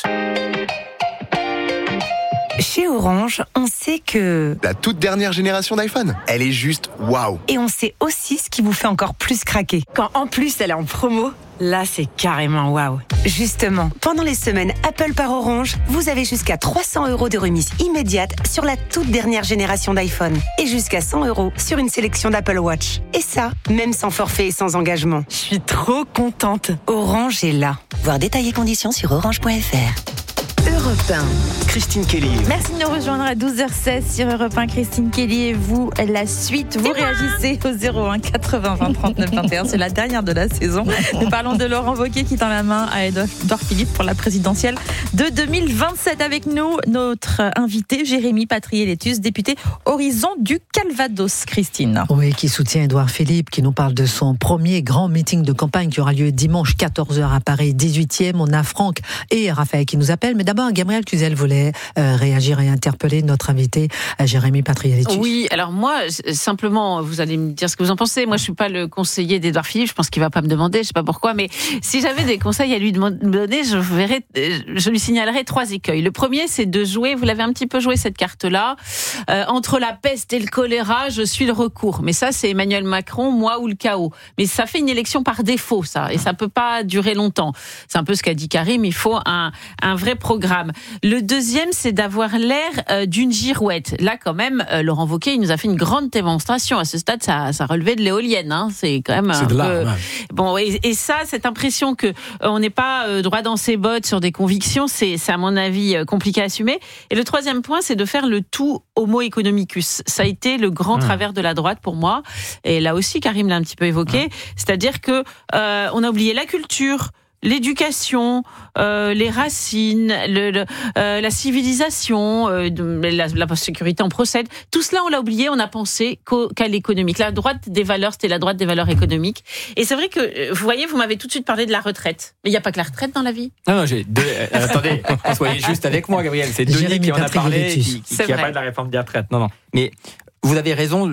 Chez Orange, on sait que... La toute dernière génération d'iPhone, elle est juste waouh. Et on sait aussi ce qui vous fait encore plus craquer. Quand en plus elle est en promo, là c'est carrément waouh. Justement, pendant les semaines Apple par Orange, vous avez jusqu'à trois cents euros de remise immédiate sur la toute dernière génération d'iPhone. Et jusqu'à cent euros sur une sélection d'Apple Watch. Et ça, même sans forfait et sans engagement. Je suis trop contente. Orange est là. Voir détails et conditions sur orange point f r. Europe un. Christine Kelly. Merci de nous rejoindre à douze heures seize sur Europe un. Christine Kelly et vous, la suite. Vous réagissez au zéro un quatre-vingts vingt trente-neuf vingt et un. C'est la dernière de la saison. Nous parlons de Laurent Wauquiez qui tend la main à Édouard Philippe pour la présidentielle de deux mille vingt-sept. Avec nous, notre invité Jérémy Patriétus, député Horizon du Calvados. Christine. Oui, qui soutient Édouard Philippe, qui nous parle de son premier grand meeting de campagne qui aura lieu dimanche quatorze heures à Paris dix-huitième. On a Franck et Raphaël qui nous appellent. Mais d'abord, Gabriel Cluzel voulait euh, réagir et interpeller notre invité Jérémy Patriétus. Oui, alors moi, simplement, vous allez me dire ce que vous en pensez. Moi, je suis pas le conseiller d'Édouard Philippe. Je pense qu'il va pas me demander. Je sais pas pourquoi, mais si j'avais des conseils à lui donner, je verrais, je lui signalerais trois écueils. Le premier, c'est de jouer. Vous l'avez un petit peu joué cette carte-là. Euh, entre la peste et le choléra, je suis le recours. Mais ça, c'est Emmanuel Macron, moi ou le chaos. Mais ça fait une élection par défaut, ça, et ça peut pas durer longtemps. C'est un peu ce qu'a dit Karim. Il faut un un vrai programme. Le deuxième, c'est d'avoir l'air euh, d'une girouette. Là, quand même, euh, Laurent Wauquiez, il nous a fait une grande démonstration. À ce stade, ça, ça relevait de l'éolienne. Hein. C'est quand même. C'est un de l'art, peu... ouais. Bon, et, et ça, cette impression que euh, on n'est pas euh, droit dans ses bottes sur des convictions, c'est, c'est à mon avis euh, compliqué à assumer. Et le troisième point, c'est de faire le tout homo economicus. Ça a été le grand mmh. travers de la droite pour moi. Et là aussi, Karim l'a un petit peu évoqué. Mmh. C'est-à-dire que euh, on a oublié la culture, l'éducation, euh, les racines, le, le, euh, la civilisation, euh, la, la sécurité en procède. Tout cela, on l'a oublié, on a pensé qu'au, qu'à l'économique. La droite des valeurs, c'était la droite des valeurs économiques. Et c'est vrai que, vous voyez, vous m'avez tout de suite parlé de la retraite. Mais il n'y a pas que la retraite dans la vie. Non, non, j'ai deux... euh, attendez, soyez juste avec moi, Gabriel. C'est Denis Jérémy qui en a parlé, qui, qui, qui a parlé de la réforme des retraites. Non, non. Mais vous avez raison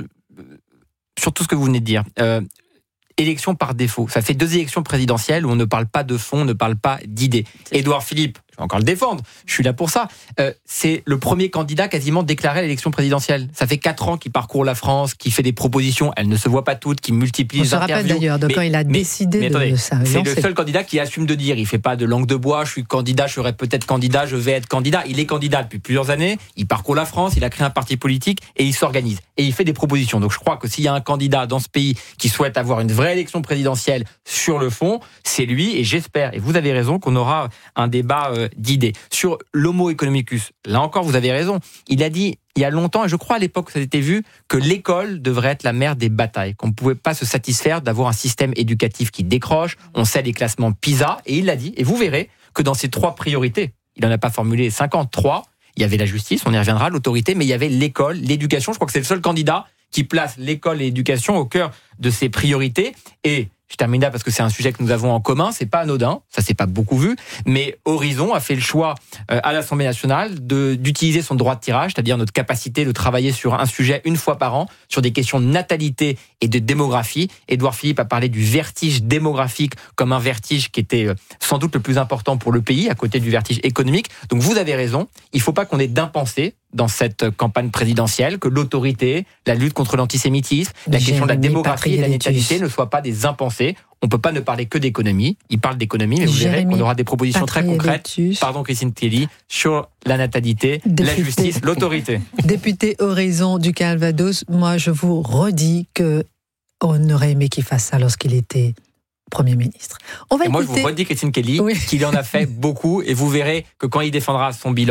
sur tout ce que vous venez de dire. Euh, Élection par défaut. Ça fait deux élections présidentielles où on ne parle pas de fond, on ne parle pas d'idées. Édouard Philippe, je vais encore le défendre, je suis là pour ça. Euh, c'est le premier candidat quasiment déclaré à l'élection présidentielle. Ça fait quatre ans qu'il parcourt la France, qu'il fait des propositions, elles ne se voient pas toutes, qu'il multiplie les interviews. On se rappelle d'ailleurs de mais, quand il a mais, décidé mais de attendez, ça. C'est non, le c'est... seul candidat qui assume de dire, il fait pas de langue de bois, je suis candidat, je serai peut-être candidat, je vais être candidat. Il est candidat depuis plusieurs années, il parcourt la France, il a créé un parti politique et il s'organise. Et il fait des propositions. Donc je crois que s'il y a un candidat dans ce pays qui souhaite avoir une vraie élection présidentielle sur le fond, c'est lui, et j'espère, et vous avez raison, qu'on aura un débat euh, d'idées. Sur l'homo economicus, là encore, vous avez raison. Il a dit, il y a longtemps, et je crois à l'époque ça a été vu, que l'école devrait être la mère des batailles, qu'on ne pouvait pas se satisfaire d'avoir un système éducatif qui décroche. On sait les classements PISA, et il l'a dit, et vous verrez que dans ces trois priorités, il n'en a pas formulé cinquante-trois, il y avait la justice, on y reviendra, l'autorité, mais il y avait l'école, l'éducation. Je crois que c'est le seul candidat qui place l'école et l'éducation au cœur de ses priorités. Et je termine là parce que c'est un sujet que nous avons en commun, c'est pas anodin, ça s'est pas beaucoup vu, mais Horizon a fait le choix euh, à l'Assemblée nationale de, d'utiliser son droit de tirage, c'est-à-dire notre capacité de travailler sur un sujet une fois par an, sur des questions de natalité et de démographie. Édouard Philippe a parlé du vertige démographique comme un vertige qui était euh, sans doute le plus important pour le pays, à côté du vertige économique. Donc vous avez raison, il faut pas qu'on ait d'impensés dans cette campagne présidentielle, que l'autorité, la lutte contre l'antisémitisme, la Jérémy question de la démographie et de la Patriétus. natalité ne soient pas des impensés. On ne peut pas ne parler que d'économie. Il parle d'économie, mais vous verrez qu'on aura des propositions très concrètes. Pardon, Christine Kelly, sur la natalité, Député. la justice, l'autorité. Député Horizon du Calvados, moi je vous redis que on aurait aimé qu'il fasse ça lorsqu'il était Premier ministre. On va et écouter... moi, je vous redis, Christine Kelly, oui. qu'il en a fait beaucoup, et vous verrez que quand il défendra son bilan,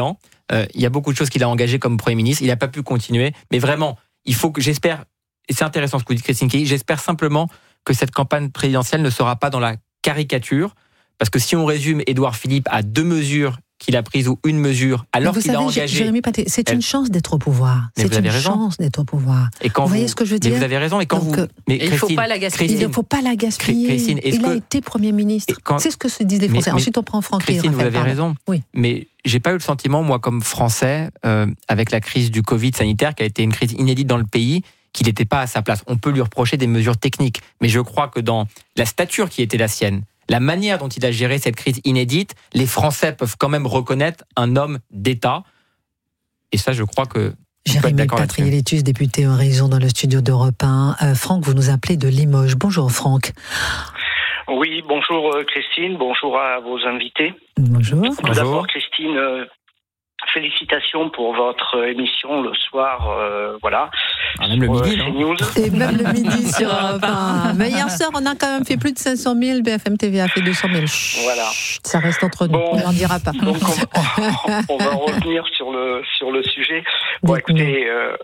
Euh, il y a beaucoup de choses qu'il a engagées comme Premier ministre. Il n'a pas pu continuer. Mais vraiment, il faut que, j'espère, et c'est intéressant ce que vous dites, Christine Kelly, j'espère simplement que cette campagne présidentielle ne sera pas dans la caricature. Parce que si on résume Édouard Philippe à deux mesures qu'il a prises ou une mesure, alors qu'il savez, a engagé... Jérémy Patry, c'est elle... une chance d'être au pouvoir. Mais c'est vous avez une raison. chance d'être au pouvoir. Et quand vous, vous voyez ce que je veux dire? Mais vous avez raison. Et quand Donc, vous... Mais il ne faut pas la gaspiller. Il ne faut pas la gaspiller. Christine, il que... a été Premier ministre. Quand... C'est ce que se disent les Français. Mais, Ensuite, on prend Franck. Christine, vous avez pardon. raison. Oui. Mais j'ai pas eu le sentiment, moi, comme Français, euh, avec la crise du Covid sanitaire, qui a été une crise inédite dans le pays, qu'il n'était pas à sa place. On peut lui reprocher des mesures techniques. Mais je crois que dans la stature qui était la sienne, la manière dont il a géré cette crise inédite, les Français peuvent quand même reconnaître un homme d'État. Et ça, je crois que... Jérémy Patry-Létus, député Horizon dans le studio d'Europe un. Euh, Franck, vous nous appelez de Limoges. Bonjour Franck. Oui, bonjour Christine, bonjour à vos invités. Bonjour. Tout bonjour. d'abord Christine, euh, félicitations pour votre émission le soir, euh, voilà. Ah, même le midi, euh, non Et même le midi sur Europe un. Mais hier soir, on a quand même fait plus de cinq cent mille, B F M T V a fait deux cent mille. Chut, voilà. Ça reste entre nous, bon, on n'en dira pas. Donc on va, on va revenir sur le, sur le sujet. Bon, écoutez... Euh,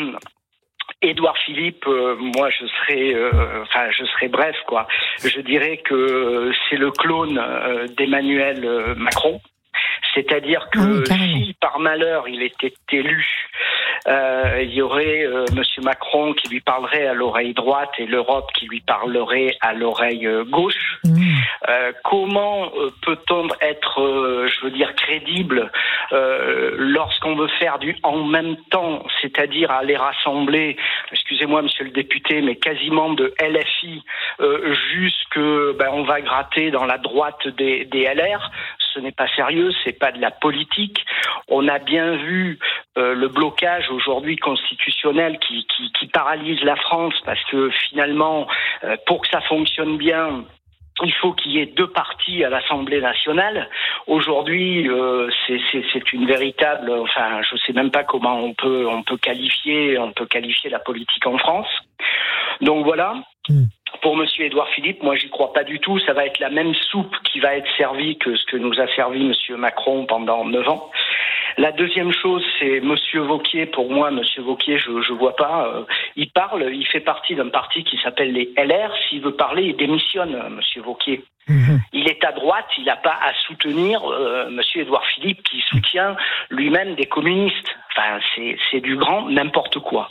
Édouard Philippe, euh, moi je serais, euh, enfin je serais bref quoi. Je dirais que c'est le clone euh, d'Emmanuel euh, Macron. C'est-à-dire que ah, si par malheur il était élu, euh, il y aurait euh, Monsieur Macron qui lui parlerait à l'oreille droite et l'Europe qui lui parlerait à l'oreille euh, gauche. Mmh. Euh, comment euh, peut-on être, euh, je veux dire, crédible euh, lorsqu'on veut faire du en même temps, c'est-à-dire aller rassembler, excusez-moi Monsieur le député, mais quasiment de L F I euh, jusque, ben, on va gratter dans la droite des, des L R. Ce n'est pas sérieux, c'est pas de la politique. On a bien vu euh, le blocage aujourd'hui constitutionnel qui, qui, qui paralyse la France parce que finalement, euh, pour que ça fonctionne bien, il faut qu'il y ait deux partis à l'Assemblée nationale. Aujourd'hui, euh, c'est, c'est, c'est une véritable, enfin, je sais même pas comment on peut, on peut qualifier, on peut qualifier la politique en France. Donc voilà. Mmh. Pour Monsieur Édouard Philippe, moi j'y crois pas du tout. Ça va être la même soupe qui va être servie que ce que nous a servi Monsieur Macron pendant neuf ans. La deuxième chose, c'est Monsieur Wauquiez. Pour moi, Monsieur Wauquiez, je je vois pas. Euh, il parle, il fait partie d'un parti qui s'appelle les L R. S'il veut parler, il démissionne, Monsieur Wauquiez. Mmh. Il est à droite, il n'a pas à soutenir euh, Monsieur Édouard Philippe qui soutient lui-même des communistes. Enfin, c'est c'est du grand n'importe quoi.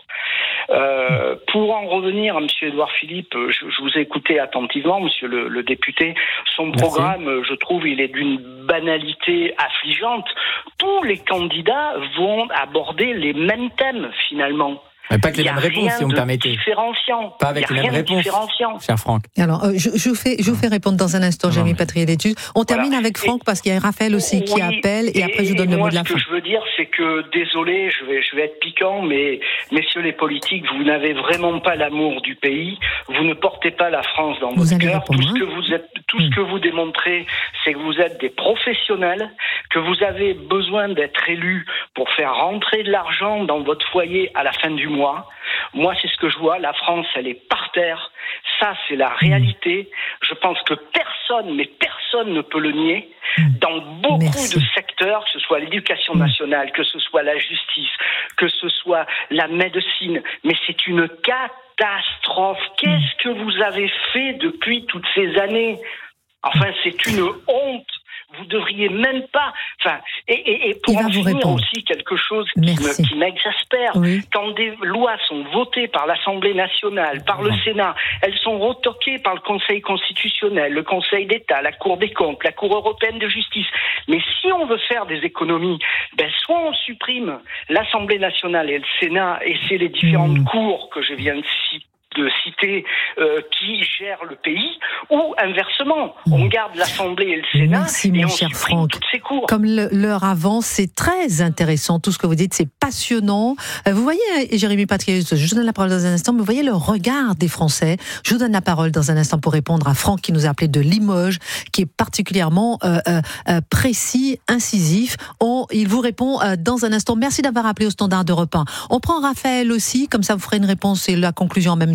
Euh, pour en revenir à Monsieur Édouard Philippe, je, je vous ai écouté attentivement, Monsieur le, le député. Son Merci. Programme, je trouve, il est d'une banalité affligeante. Tous les candidats vont aborder les mêmes thèmes finalement. Mais pas que les mêmes réponses, si vous me permettez. Différenciant. Pas avec les mêmes réponses, cher Franck. Alors, euh, je, je, vous fais, je vous fais répondre dans un instant, Jérémy Patry-Létus. On termine voilà. avec Franck, parce qu'il y a Raphaël aussi oui, qui appelle, et, et après je vous donne le mot de la fin. Ce que je veux dire, c'est que, désolé, je vais, je vais être piquant, mais messieurs les politiques, vous n'avez vraiment pas l'amour du pays, vous ne portez pas la France dans vous votre cœur. Répondre, tout ce que vous êtes, tout mmh. ce que vous démontrez, c'est que vous êtes des professionnels, que vous avez besoin d'être élus pour faire rentrer de l'argent dans votre foyer à la fin du mois. Moi, c'est ce que je vois. La France, elle est par terre. Ça, c'est la réalité. Je pense que personne, mais personne ne peut le nier. Dans beaucoup Merci. de secteurs, que ce soit l'éducation nationale, que ce soit la justice, que ce soit la médecine, mais c'est une catastrophe. Qu'est-ce que vous avez fait depuis toutes ces années ? Enfin, c'est une honte. Vous devriez même pas. Enfin, et, et, et pour en finir aussi quelque chose qui, me, qui m'exaspère. Oui. Quand des lois sont votées par l'Assemblée nationale, par le non. Sénat, elles sont retoquées par le Conseil constitutionnel, le Conseil d'État, la Cour des comptes, la Cour européenne de justice. Mais si on veut faire des économies, ben soit on supprime l'Assemblée nationale et le Sénat, et c'est les différentes mmh. cours que je viens de citer. de citer euh, qui gère le pays, ou inversement, on garde l'Assemblée et le Sénat Merci, et mon on cher supprime Franck. toutes ces cours. Comme le, l'heure avance, c'est très intéressant, tout ce que vous dites, c'est passionnant. Euh, vous voyez, Jérémy Patry-Létus, je vous donne la parole dans un instant, mais vous voyez le regard des Français. Je vous donne la parole dans un instant pour répondre à Franck qui nous a appelé de Limoges, qui est particulièrement euh, euh, précis, incisif. On, il vous répond euh, dans un instant. Merci d'avoir appelé au standard d'Europe un. On prend Raphaël aussi, comme ça vous ferez une réponse et la conclusion en même temps.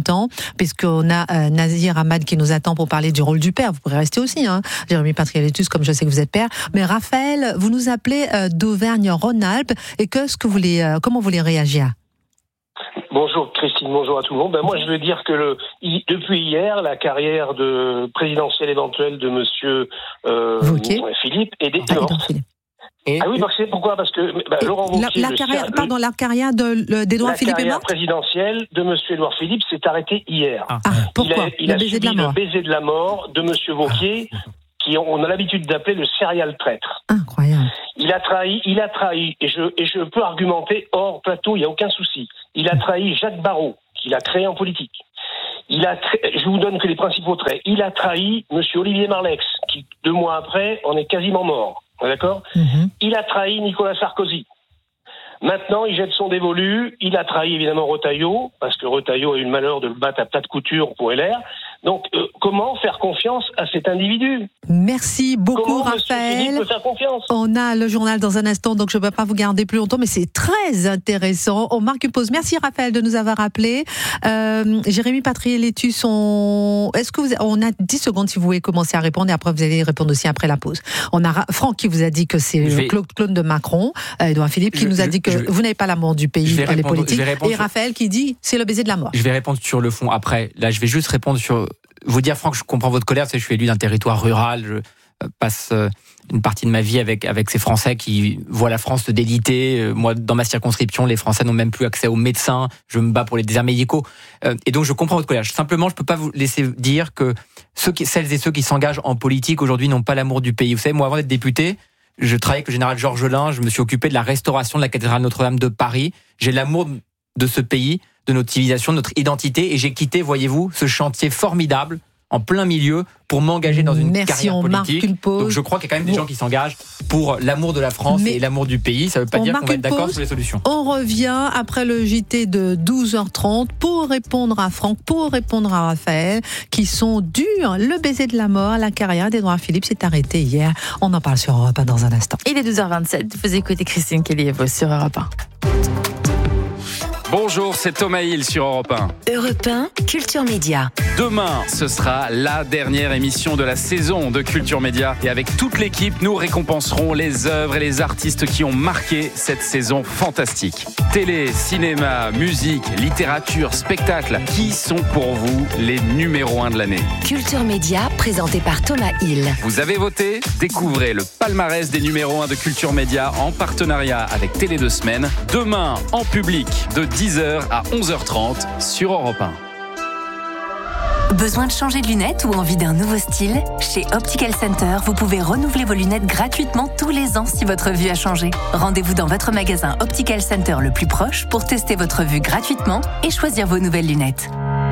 temps, puisqu'on a euh, Nazir Ahmad qui nous attend pour parler du rôle du père. Vous pourrez rester aussi, hein, Jérémy Patrialétus, comme je sais que vous êtes père. Mais Raphaël, vous nous appelez euh, d'Auvergne-Rhône-Alpes, et qu'est-ce que vous voulez, euh, comment vous voulez réagir? Bonjour Christine, bonjour à tout le monde. Ben moi, je veux dire que le, depuis hier, la carrière de présidentielle éventuelle de Monsieur euh, Philippe est déclenchée. Ah oui, parce que pourquoi? Parce que ben, Laurent Wauquiez, la, la carrière, le, pardon, la carrière de, d'Édouard Philippe est morte. La carrière présidentielle de Monsieur Édouard Philippe s'est arrêtée hier. Ah, pourquoi? Il a, il le a baiser subi de la mort. le baiser de la mort de Monsieur Wauquiez, ah. qui on a l'habitude d'appeler le serial traître. Incroyable. Il a trahi, il a trahi, et je, et je peux argumenter hors plateau, il n'y a aucun souci. Il a trahi Jacques Barrot, qu'il a créé en politique. Il a, tra... je vous donne que les principaux traits. Il a trahi Monsieur Olivier Marleix, qui deux mois après en est quasiment mort. D'accord ? Mm-hmm. Il a trahi Nicolas Sarkozy. Maintenant, il jette son dévolu. Il a trahi évidemment Retailleau, parce que Retailleau a eu le malheur de le battre à plat de couture pour L R. Donc, euh, comment faire confiance à cet individu ? Merci beaucoup, comment Raphaël. Peut faire confiance ? On a le journal dans un instant, donc je ne peux pas vous garder plus longtemps, mais c'est très intéressant. On marque une pause. Merci, Raphaël, de nous avoir appelés. Euh, Jérémy Patrialétus, on... est-ce que vous... on a dix secondes si vous voulez commencer à répondre, et après vous allez répondre aussi après la pause. On a Franck qui vous a dit que c'est vais... le clone de Macron, Édouard Philippe qui je, nous a dit que je... vous n'avez pas l'amour du pays, les répondre, politiques, et sur... Raphaël qui dit c'est le baiser de la mort. Je vais répondre sur le fond après. Là, je vais juste répondre sur... Vous dire, Franck, je comprends votre colère, c'est que je suis élu d'un territoire rural, je passe une partie de ma vie avec, avec ces Français qui voient la France se déliter. Moi, dans ma circonscription, les Français n'ont même plus accès aux médecins, je me bats pour les déserts médicaux. Et donc, je comprends votre colère. Simplement, je ne peux pas vous laisser dire que ceux qui, celles et ceux qui s'engagent en politique aujourd'hui n'ont pas l'amour du pays. Vous savez, moi, avant d'être député, je travaillais avec le général Georges Lain, je me suis occupé de la restauration de la cathédrale Notre-Dame de Paris. J'ai l'amour de ce pays, de notre civilisation, de notre identité, et j'ai quitté, voyez-vous, ce chantier formidable en plein milieu pour m'engager dans une Merci, carrière on politique. Marque une pause. Donc je crois qu'il y a quand même des gens qui s'engagent pour l'amour de la France Mais et l'amour du pays. Ça ne veut pas dire qu'on va être d'accord sur les solutions. On revient après le J T de douze heures trente pour répondre à Franck, pour répondre à Raphaël, qui sont durs. Le baiser de la mort, la carrière d'Édouard Philippe s'est arrêtée hier. On en parle sur Europe un dans un instant. Il est douze heures vingt-sept. Vous écoutez Christine Kellyevaux sur Europe un. Bonjour, c'est Thomas Hill sur Europe un. Europe un, Culture Média. Demain, ce sera la dernière émission de la saison de Culture Média. Et avec toute l'équipe, nous récompenserons les œuvres et les artistes qui ont marqué cette saison fantastique. Télé, cinéma, musique, littérature, spectacle. Qui sont pour vous les numéros un de l'année ? Culture Média, présenté par Thomas Hill. Vous avez voté ? Découvrez le palmarès des numéros un de Culture Média en partenariat avec Télé deux Semaines. Demain, en public, de dix heures à onze heures trente sur Europe un. Besoin de changer de lunettes ou envie d'un nouveau style ? Chez Optical Center, vous pouvez renouveler vos lunettes gratuitement tous les ans si votre vue a changé. Rendez-vous dans votre magasin Optical Center le plus proche pour tester votre vue gratuitement et choisir vos nouvelles lunettes.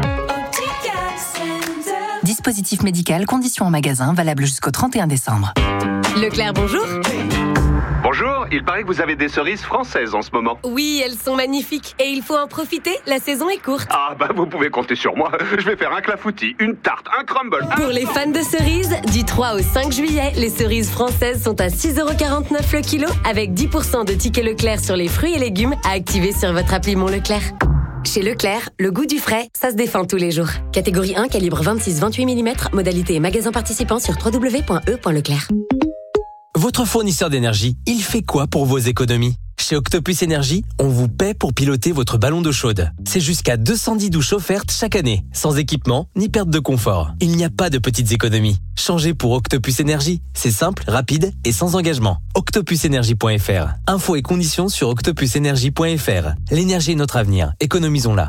Dispositif médical, conditions en magasin, valable jusqu'au trente et un décembre. Leclerc, bonjour. Bonjour, il paraît que vous avez des cerises françaises en ce moment. Oui, elles sont magnifiques et il faut en profiter, la saison est courte. Ah bah vous pouvez compter sur moi, je vais faire un clafoutis, une tarte, un crumble. Un... Pour les fans de cerises, du trois au cinq juillet, les cerises françaises sont à six euros quarante-neuf le kilo avec dix pour cent de tickets Leclerc sur les fruits et légumes à activer sur votre appli Mon Leclerc. Chez Leclerc, le goût du frais, ça se défend tous les jours. Catégorie un, calibre vingt-six vingt-huit millimètres, modalité et magasin participant sur w w w point e point leclerc. Votre fournisseur d'énergie, il fait quoi pour vos économies ? Chez Octopus Énergie, on vous paie pour piloter votre ballon d'eau chaude. C'est jusqu'à deux cent dix douches offertes chaque année, sans équipement ni perte de confort. Il n'y a pas de petites économies. Changez pour Octopus Énergie. C'est simple, rapide et sans engagement. octopus énergie point f r. Infos et conditions sur octopus énergie point f r. L'énergie est notre avenir. Économisons-la.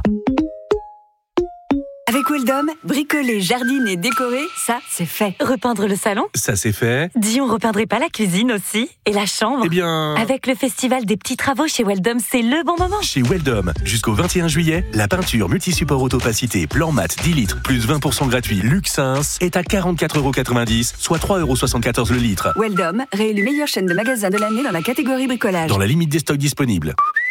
Avec Weldom, bricoler, jardiner, décorer, ça, c'est fait. Repeindre le salon ? Ça, c'est fait. Dis, on repeindrait pas la cuisine aussi ? Et la chambre ? Eh bien... Avec le festival des petits travaux chez Weldom, c'est le bon moment. Chez Weldom, jusqu'au vingt et un juillet, la peinture multi-support autopacité plan mat dix litres plus vingt pour cent gratuit Luxins est à quarante-quatre euros quatre-vingt-dix, soit trois euros soixante-quatorze le litre. Weldom, réélu meilleure chaîne de magasins de l'année dans la catégorie bricolage. Dans la limite des stocks disponibles.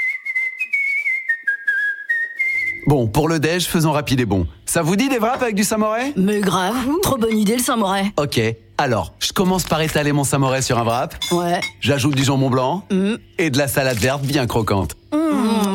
Bon, pour le déj, faisons rapide et bon. Ça vous dit des wraps avec du samouraï ? Mais grave, trop bonne idée le samouraï. Ok, alors, je commence par étaler mon samouraï sur un wrap. Ouais. J'ajoute du jambon blanc mmh. et de la salade verte bien croquante. Mmh.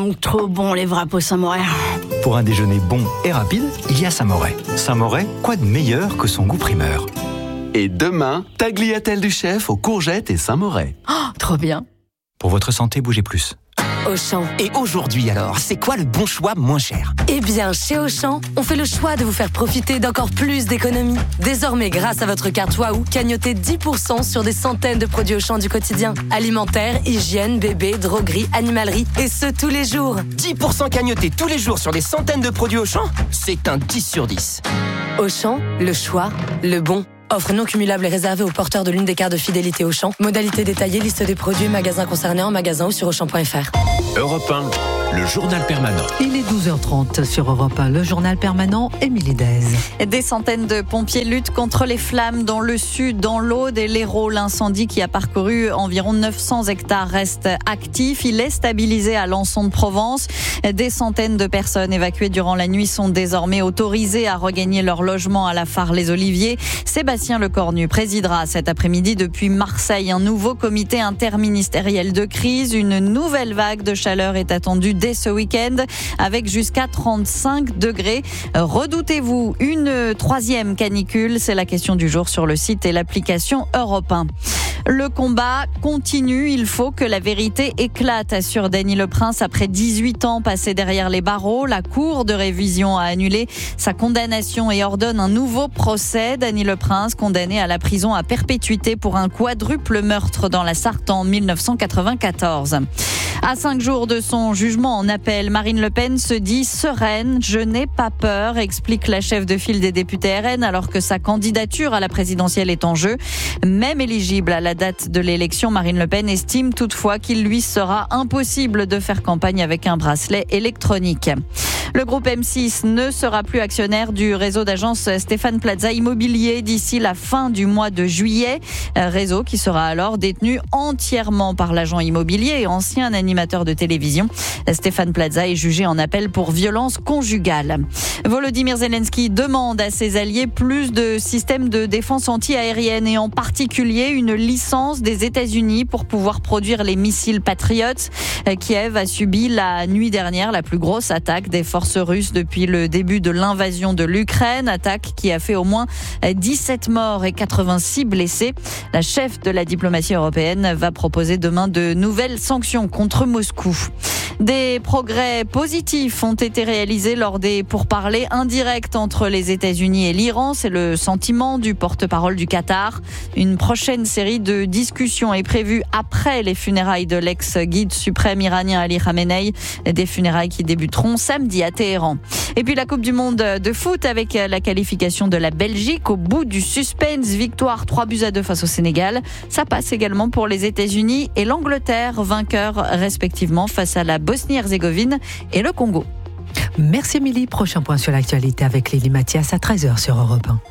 Mmh, trop bon les wraps au Saint-Moret. Pour un déjeuner bon et rapide, il y a Saint-Moret. Saint-Moret, quoi de meilleur que son goût primeur? Et demain, tagliatelle du chef aux courgettes et Saint-Moret. Oh, trop bien. Pour votre santé, bougez plus. Auchan. Et aujourd'hui alors, c'est quoi le bon choix moins cher? Eh bien, chez Auchan, on fait le choix de vous faire profiter d'encore plus d'économies. Désormais, grâce à votre carte Waouh, cagnotez dix pour cent sur des centaines de produits Auchan du quotidien. Alimentaire, hygiène, bébé, droguerie, animalerie, et ce tous les jours. dix pour cent cagnotés tous les jours sur des centaines de produits Auchan? C'est un dix sur dix. Auchan, le choix, le bon. Offre non cumulable et réservée aux porteurs de l'une des cartes de fidélité Auchan. Modalité détaillée, liste des produits, magasins concernés en magasin ou sur auchan point f r. Europe un, le journal permanent. Il est douze heures trente sur Europe un, le journal permanent, Émilie Dez. Des centaines de pompiers luttent contre les flammes dans le sud, dans l'Aude et l'Hérault. L'incendie qui a parcouru environ neuf cents hectares reste actif. Il est stabilisé à Lançon de Provence. Des centaines de personnes évacuées durant la nuit sont désormais autorisées à regagner leur logement à la Phare-les-Oliviers. Sébastien Lecornu présidera cet après-midi depuis Marseille un nouveau comité interministériel de crise. Une nouvelle vague de chaleur est attendue dès ce week-end avec jusqu'à trente-cinq degrés. Redoutez-vous une troisième canicule? C'est la question du jour sur le site et l'application Europe un. Le combat continue, il faut que la vérité éclate, assure Dany Leprince. Après dix-huit ans passés derrière les barreaux, la Cour de révision a annulé sa condamnation et ordonne un nouveau procès. Dany Leprince, condamné à la prison à perpétuité pour un quadruple meurtre dans la Sarthe en mille neuf cent quatre-vingt-quatorze. À cinq jours de son jugement en appel, Marine Le Pen se dit sereine. Je n'ai pas peur, explique la chef de file des députés R N, alors que sa candidature à la présidentielle est en jeu. Même éligible à la date de l'élection, Marine Le Pen estime toutefois qu'il lui sera impossible de faire campagne avec un bracelet électronique. Le groupe M six ne sera plus actionnaire du réseau d'agence Stéphane Plaza Immobilier d'ici la fin du mois de juillet. Réseau qui sera alors détenu entièrement par l'agent immobilier et ancien animateur de télévision. Stéphane Plaza est jugé en appel pour violence conjugale. Volodymyr Zelensky demande à ses alliés plus de systèmes de défense anti-aérienne et en particulier une licence des États-Unis pour pouvoir produire les missiles Patriot. Kiev a subi la nuit dernière la plus grosse attaque des forces russes depuis le début de l'invasion de l'Ukraine. Attaque qui a fait au moins dix-sept morts et quatre-vingt-six blessés. La chef de la diplomatie européenne va proposer demain de nouvelles sanctions contre Moscou. Des progrès positifs ont été réalisés lors des pourparlers indirects entre les États-Unis et l'Iran. C'est le sentiment du porte-parole du Qatar. Une prochaine série de discussions est prévue après les funérailles de l'ex-guide suprême iranien Ali Khamenei. Des funérailles qui débuteront samedi à Téhéran. Et puis la Coupe du Monde de foot avec la qualification de la Belgique au bout du suspense. Victoire trois buts à deux face au Sénégal. Ça passe également pour les États-Unis et l'Angleterre, vainqueurs respectivement face à la Bosnie-Herzégovine et le Congo. Merci Émilie. Prochain point sur l'actualité avec Lily Mathias à treize heures sur Europe un.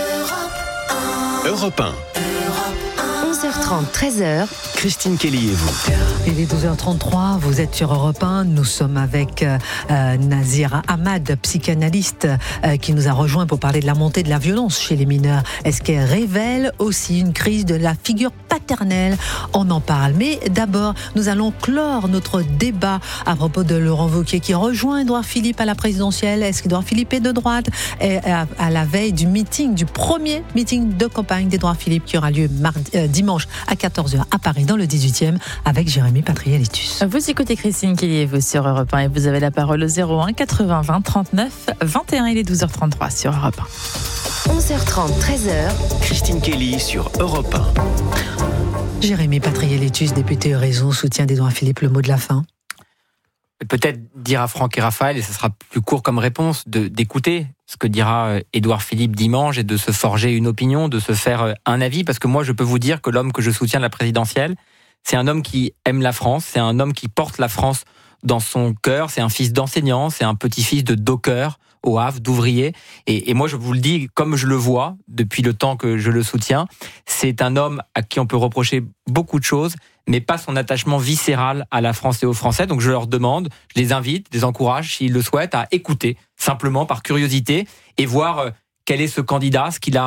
Europe un. onze heures trente, treize heures. Christine Kelly et vous. Il est douze heures trente-trois, vous êtes sur Europe un. Nous sommes avec euh, Nazir Ahmad, psychanalyste, euh, qui nous a rejoint pour parler de la montée de la violence chez les mineurs. Est-ce qu'elle révèle aussi une crise de la figure paternelle? On en parle. Mais d'abord, nous allons clore notre débat à propos de Laurent Wauquiez qui rejoint Édouard Philippe à la présidentielle. Est-ce qu'Édouard Philippe est de droite? Et à, à la veille du meeting, du premier meeting de campagne d'Édouard Philippe qui aura lieu mardi, euh, dimanche à quatorze heures à Paris, dans le dix-huitième, avec Jérémy Patriel-Itus. Vous écoutez Christine Kelly, vous sur Europe un et vous avez la parole au zéro un quatre-vingts vingt trente-neuf vingt et un. Il est douze heures trente-trois sur Europe un. onze heures trente, treize heures. Christine Kelly sur Europe un. Jérémy Patriel-Itus, député Réseau, soutien d'Édouard Philippe, le mot de la fin. Peut-être dire à Franck et Raphaël, et ce sera plus court comme réponse, de, d'écouter ce que dira Édouard Philippe dimanche et de se forger une opinion, de se faire un avis, parce que moi je peux vous dire que l'homme que je soutiens de la présidentielle, c'est un homme qui aime la France, c'est un homme qui porte la France dans son cœur, c'est un fils d'enseignant, c'est un petit-fils de docker au Havre, d'ouvrier, et, et moi je vous le dis comme je le vois depuis le temps que je le soutiens, c'est un homme à qui on peut reprocher beaucoup de choses, mais pas son attachement viscéral à la France et aux Français. Donc je leur demande, je les invite, je les encourage, s'ils le souhaitent, à écouter, simplement par curiosité, et voir quel est ce candidat, ce qu'il a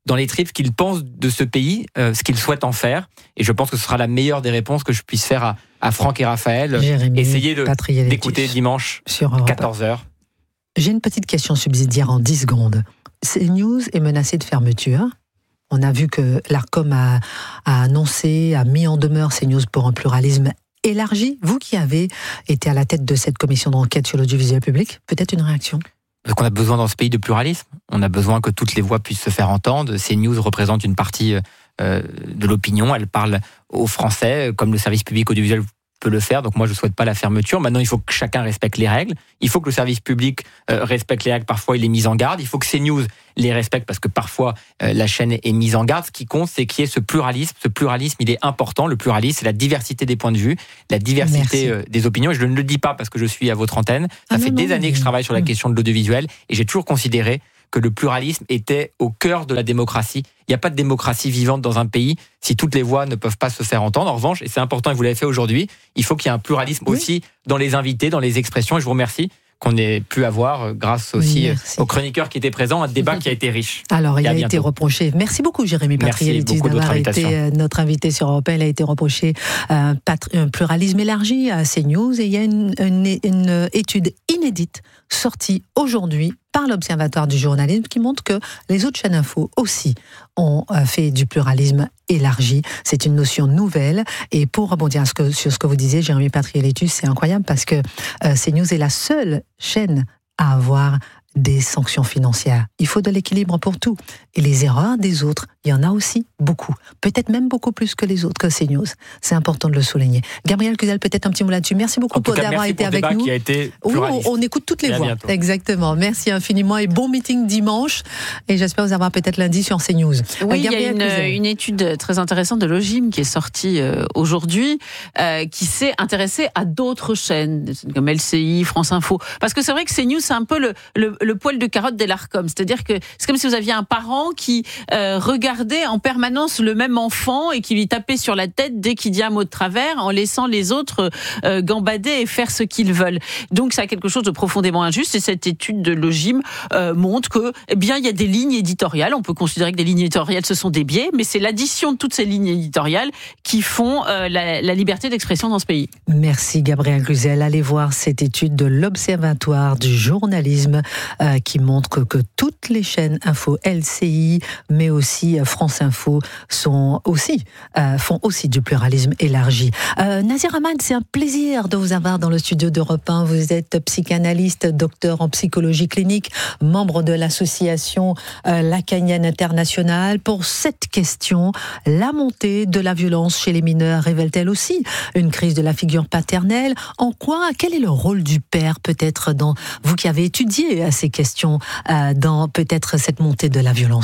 dans les tripes ce qu'ils pensent de ce pays, euh, ce qu'ils souhaitent en faire. Et je pense que ce sera la meilleure des réponses que je puisse faire à, à Franck et Raphaël. Jérémy Essayez de, Patrielletti d'écouter dimanche, sur quatorze heures. J'ai une petite question subsidiaire en dix secondes. CNews est menacé de fermeture. On a vu que l'ARCOM a, a annoncé, a mis en demeure CNews pour un pluralisme élargi. Vous qui avez été à la tête de cette commission d'enquête sur l'audiovisuel public, peut-être une réaction ? Parce qu'on a besoin dans ce pays de pluralisme. On a besoin que toutes les voix puissent se faire entendre. CNews représente une partie euh, de l'opinion. Elle parle aux Français, comme le service public audiovisuel peut le faire. Donc moi, je ne souhaite pas la fermeture. Maintenant, il faut que chacun respecte les règles. Il faut que le service public euh, respecte les règles. Parfois, il est mis en garde. Il faut que CNews les respecte parce que parfois, euh, la chaîne est mise en garde. Ce qui compte, c'est qu'il y ait ce pluralisme. Ce pluralisme, il est important. Le pluralisme, c'est la diversité des points de vue, la diversité euh, des opinions. Et je ne le dis pas parce que je suis à votre antenne. Ça ah fait non, des non, années mais... que je travaille sur la question de l'audiovisuel et j'ai toujours considéré que le pluralisme était au cœur de la démocratie. Il n'y a pas de démocratie vivante dans un pays si toutes les voix ne peuvent pas se faire entendre. En revanche, et c'est important et vous l'avez fait aujourd'hui, il faut qu'il y ait un pluralisme oui. aussi dans les invités, dans les expressions. Et je vous remercie qu'on ait pu avoir, grâce aussi Merci. aux chroniqueurs qui étaient présents, un débat qui a été riche. Alors, il a été reproché. Merci beaucoup, Jérémy Patrielletti, d'avoir été notre invité sur Europe un. Il a été reproché un, patri- un pluralisme élargi à CNews. Et il y a une, une, une étude inédite sortie aujourd'hui par l'Observatoire du journalisme qui montre que les autres chaînes info aussi ont fait du pluralisme élargi. C'est une notion nouvelle. Et pour rebondir sur ce que, sur ce que vous disiez, Jérémy Patrielletti, c'est incroyable parce que euh, CNews est la seule chaîne à avoir des sanctions financières. Il faut de l'équilibre pour tout. Et les erreurs des autres, il y en a aussi beaucoup. Peut-être même beaucoup plus que les autres, que CNews. C'est important de le souligner. Gabriel Cluzel, peut-être un petit mot là-dessus. Merci beaucoup pour d'avoir été avec nous. Qui a été oui, on, on écoute toutes les voix. Exactement. Merci infiniment et bon meeting dimanche. Et j'espère vous avoir peut-être lundi sur CNews. Oui, il y a une, une étude très intéressante de Logim qui est sortie euh, aujourd'hui, euh, qui s'est intéressée à d'autres chaînes, comme L C I, France Info. Parce que c'est vrai que CNews, c'est un peu le, le, le poil de carotte de l'ARCOM. C'est-à-dire que c'est comme si vous aviez un parent qui euh, regardait en permanence le même enfant et qui lui tapait sur la tête dès qu'il dit un mot de travers, en laissant les autres euh, gambader et faire ce qu'ils veulent. Donc ça a quelque chose de profondément injuste, et cette étude de Logim euh, montre que, eh bien, il y a des lignes éditoriales. On peut considérer que des lignes éditoriales, ce sont des biais, mais c'est l'addition de toutes ces lignes éditoriales qui font euh, la, la liberté d'expression dans ce pays. Merci Gabriel Cluzel. Allez voir cette étude de l'Observatoire du journalisme euh, qui montre que, que toutes les chaînes info, L C I, mais aussi France Info, sont aussi, euh, font aussi du pluralisme élargi. Euh, Nazir Ahmad, c'est un plaisir de vous avoir dans le studio d'Europe un. Vous êtes psychanalyste, docteur en psychologie clinique, membre de l'association euh, Lacanienne Internationale. Pour cette question, la montée de la violence chez les mineurs révèle-t-elle aussi une crise de la figure paternelle ? En quoi, quel est le rôle du père, peut-être, dans vous qui avez étudié ces questions, euh, dans peut-être cette montée de la violence ?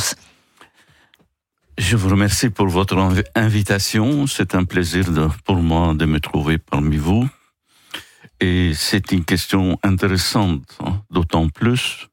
Je vous remercie pour votre invitation. C'est un plaisir de, pour moi de me trouver parmi vous. Et c'est une question intéressante, hein, d'autant plus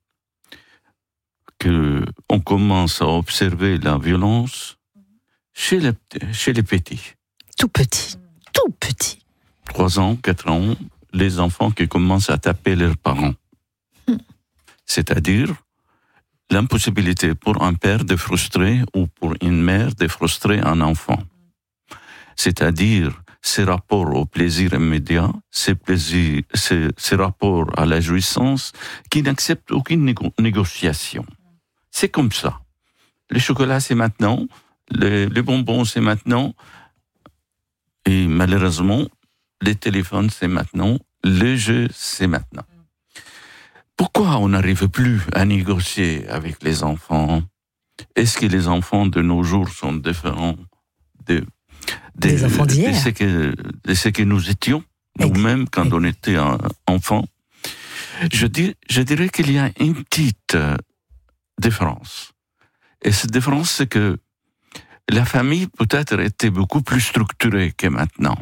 que on commence à observer la violence chez les, chez les petits. Tout petits, tout petits. Trois ans, quatre ans, les enfants qui commencent à taper leurs parents. Hmm. C'est-à-dire l'impossibilité pour un père de frustrer ou pour une mère de frustrer un enfant. C'est-à-dire ces rapports au plaisir immédiat, ces, plaisirs, ces, ces rapports à la jouissance qui n'acceptent aucune négo- négociation. C'est comme ça. Le chocolat, c'est maintenant. Les, les bonbons, c'est maintenant. Et malheureusement, les téléphones, c'est maintenant. Les jeux, c'est maintenant. Pourquoi on n'arrive plus à négocier avec les enfants ? Est-ce que les enfants de nos jours sont différents de, de, des enfants d'hier. de, ce, que, de ce que nous étions, nous-mêmes, quand Ex- on était enfants ? Je, dis, je dirais qu'il y a une petite différence. Et cette différence, c'est que la famille, peut-être, était beaucoup plus structurée que maintenant.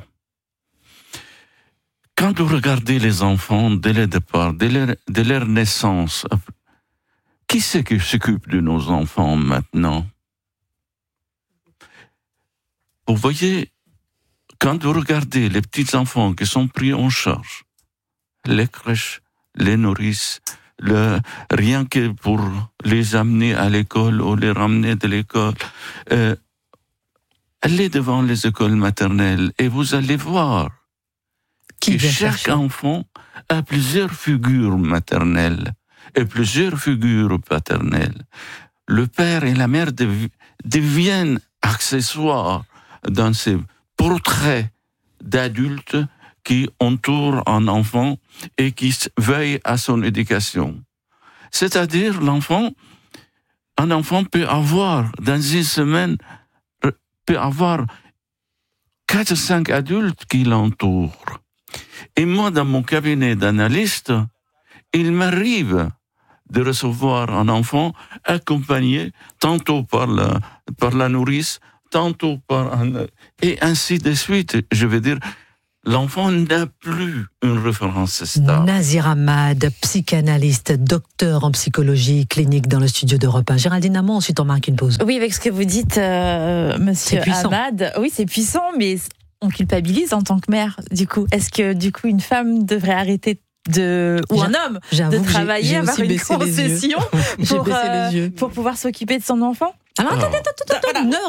Quand vous regardez les enfants dès le départ, dès leur, dès leur naissance, qui c'est qui s'occupe de nos enfants maintenant ? Vous voyez, quand vous regardez les petits enfants qui sont pris en charge, les crèches, les nourrices, le, rien que pour les amener à l'école ou les ramener de l'école. Euh, allez devant les écoles maternelles et vous allez voir Qui que chaque chercher? enfant a plusieurs figures maternelles et plusieurs figures paternelles. Le père et la mère dev- deviennent accessoires dans ces portraits d'adultes qui entourent un enfant et qui veillent à son éducation. C'est-à-dire, l'enfant, un enfant peut avoir, dans une semaine, peut avoir quatre ou cinq adultes qui l'entourent. Et moi, dans mon cabinet d'analyste, il m'arrive de recevoir un enfant accompagné tantôt par la, par la nourrice, tantôt par un... Et ainsi de suite. Je veux dire, l'enfant n'a plus une référence stable. Nazir Ahmad, psychanalyste, docteur en psychologie clinique dans le studio d'Europe un. Géraldine Amont, ensuite on marque une pause. Oui, avec ce que vous dites, euh, monsieur Ahmad. Oui, c'est puissant, mais on culpabilise en tant que mère, du coup. Est-ce que, du coup, une femme devrait arrêter de, ou un homme, de travailler, avoir une concession pour, euh, pour pouvoir s'occuper de son enfant? Alors, attendez, attendez, attendez, ne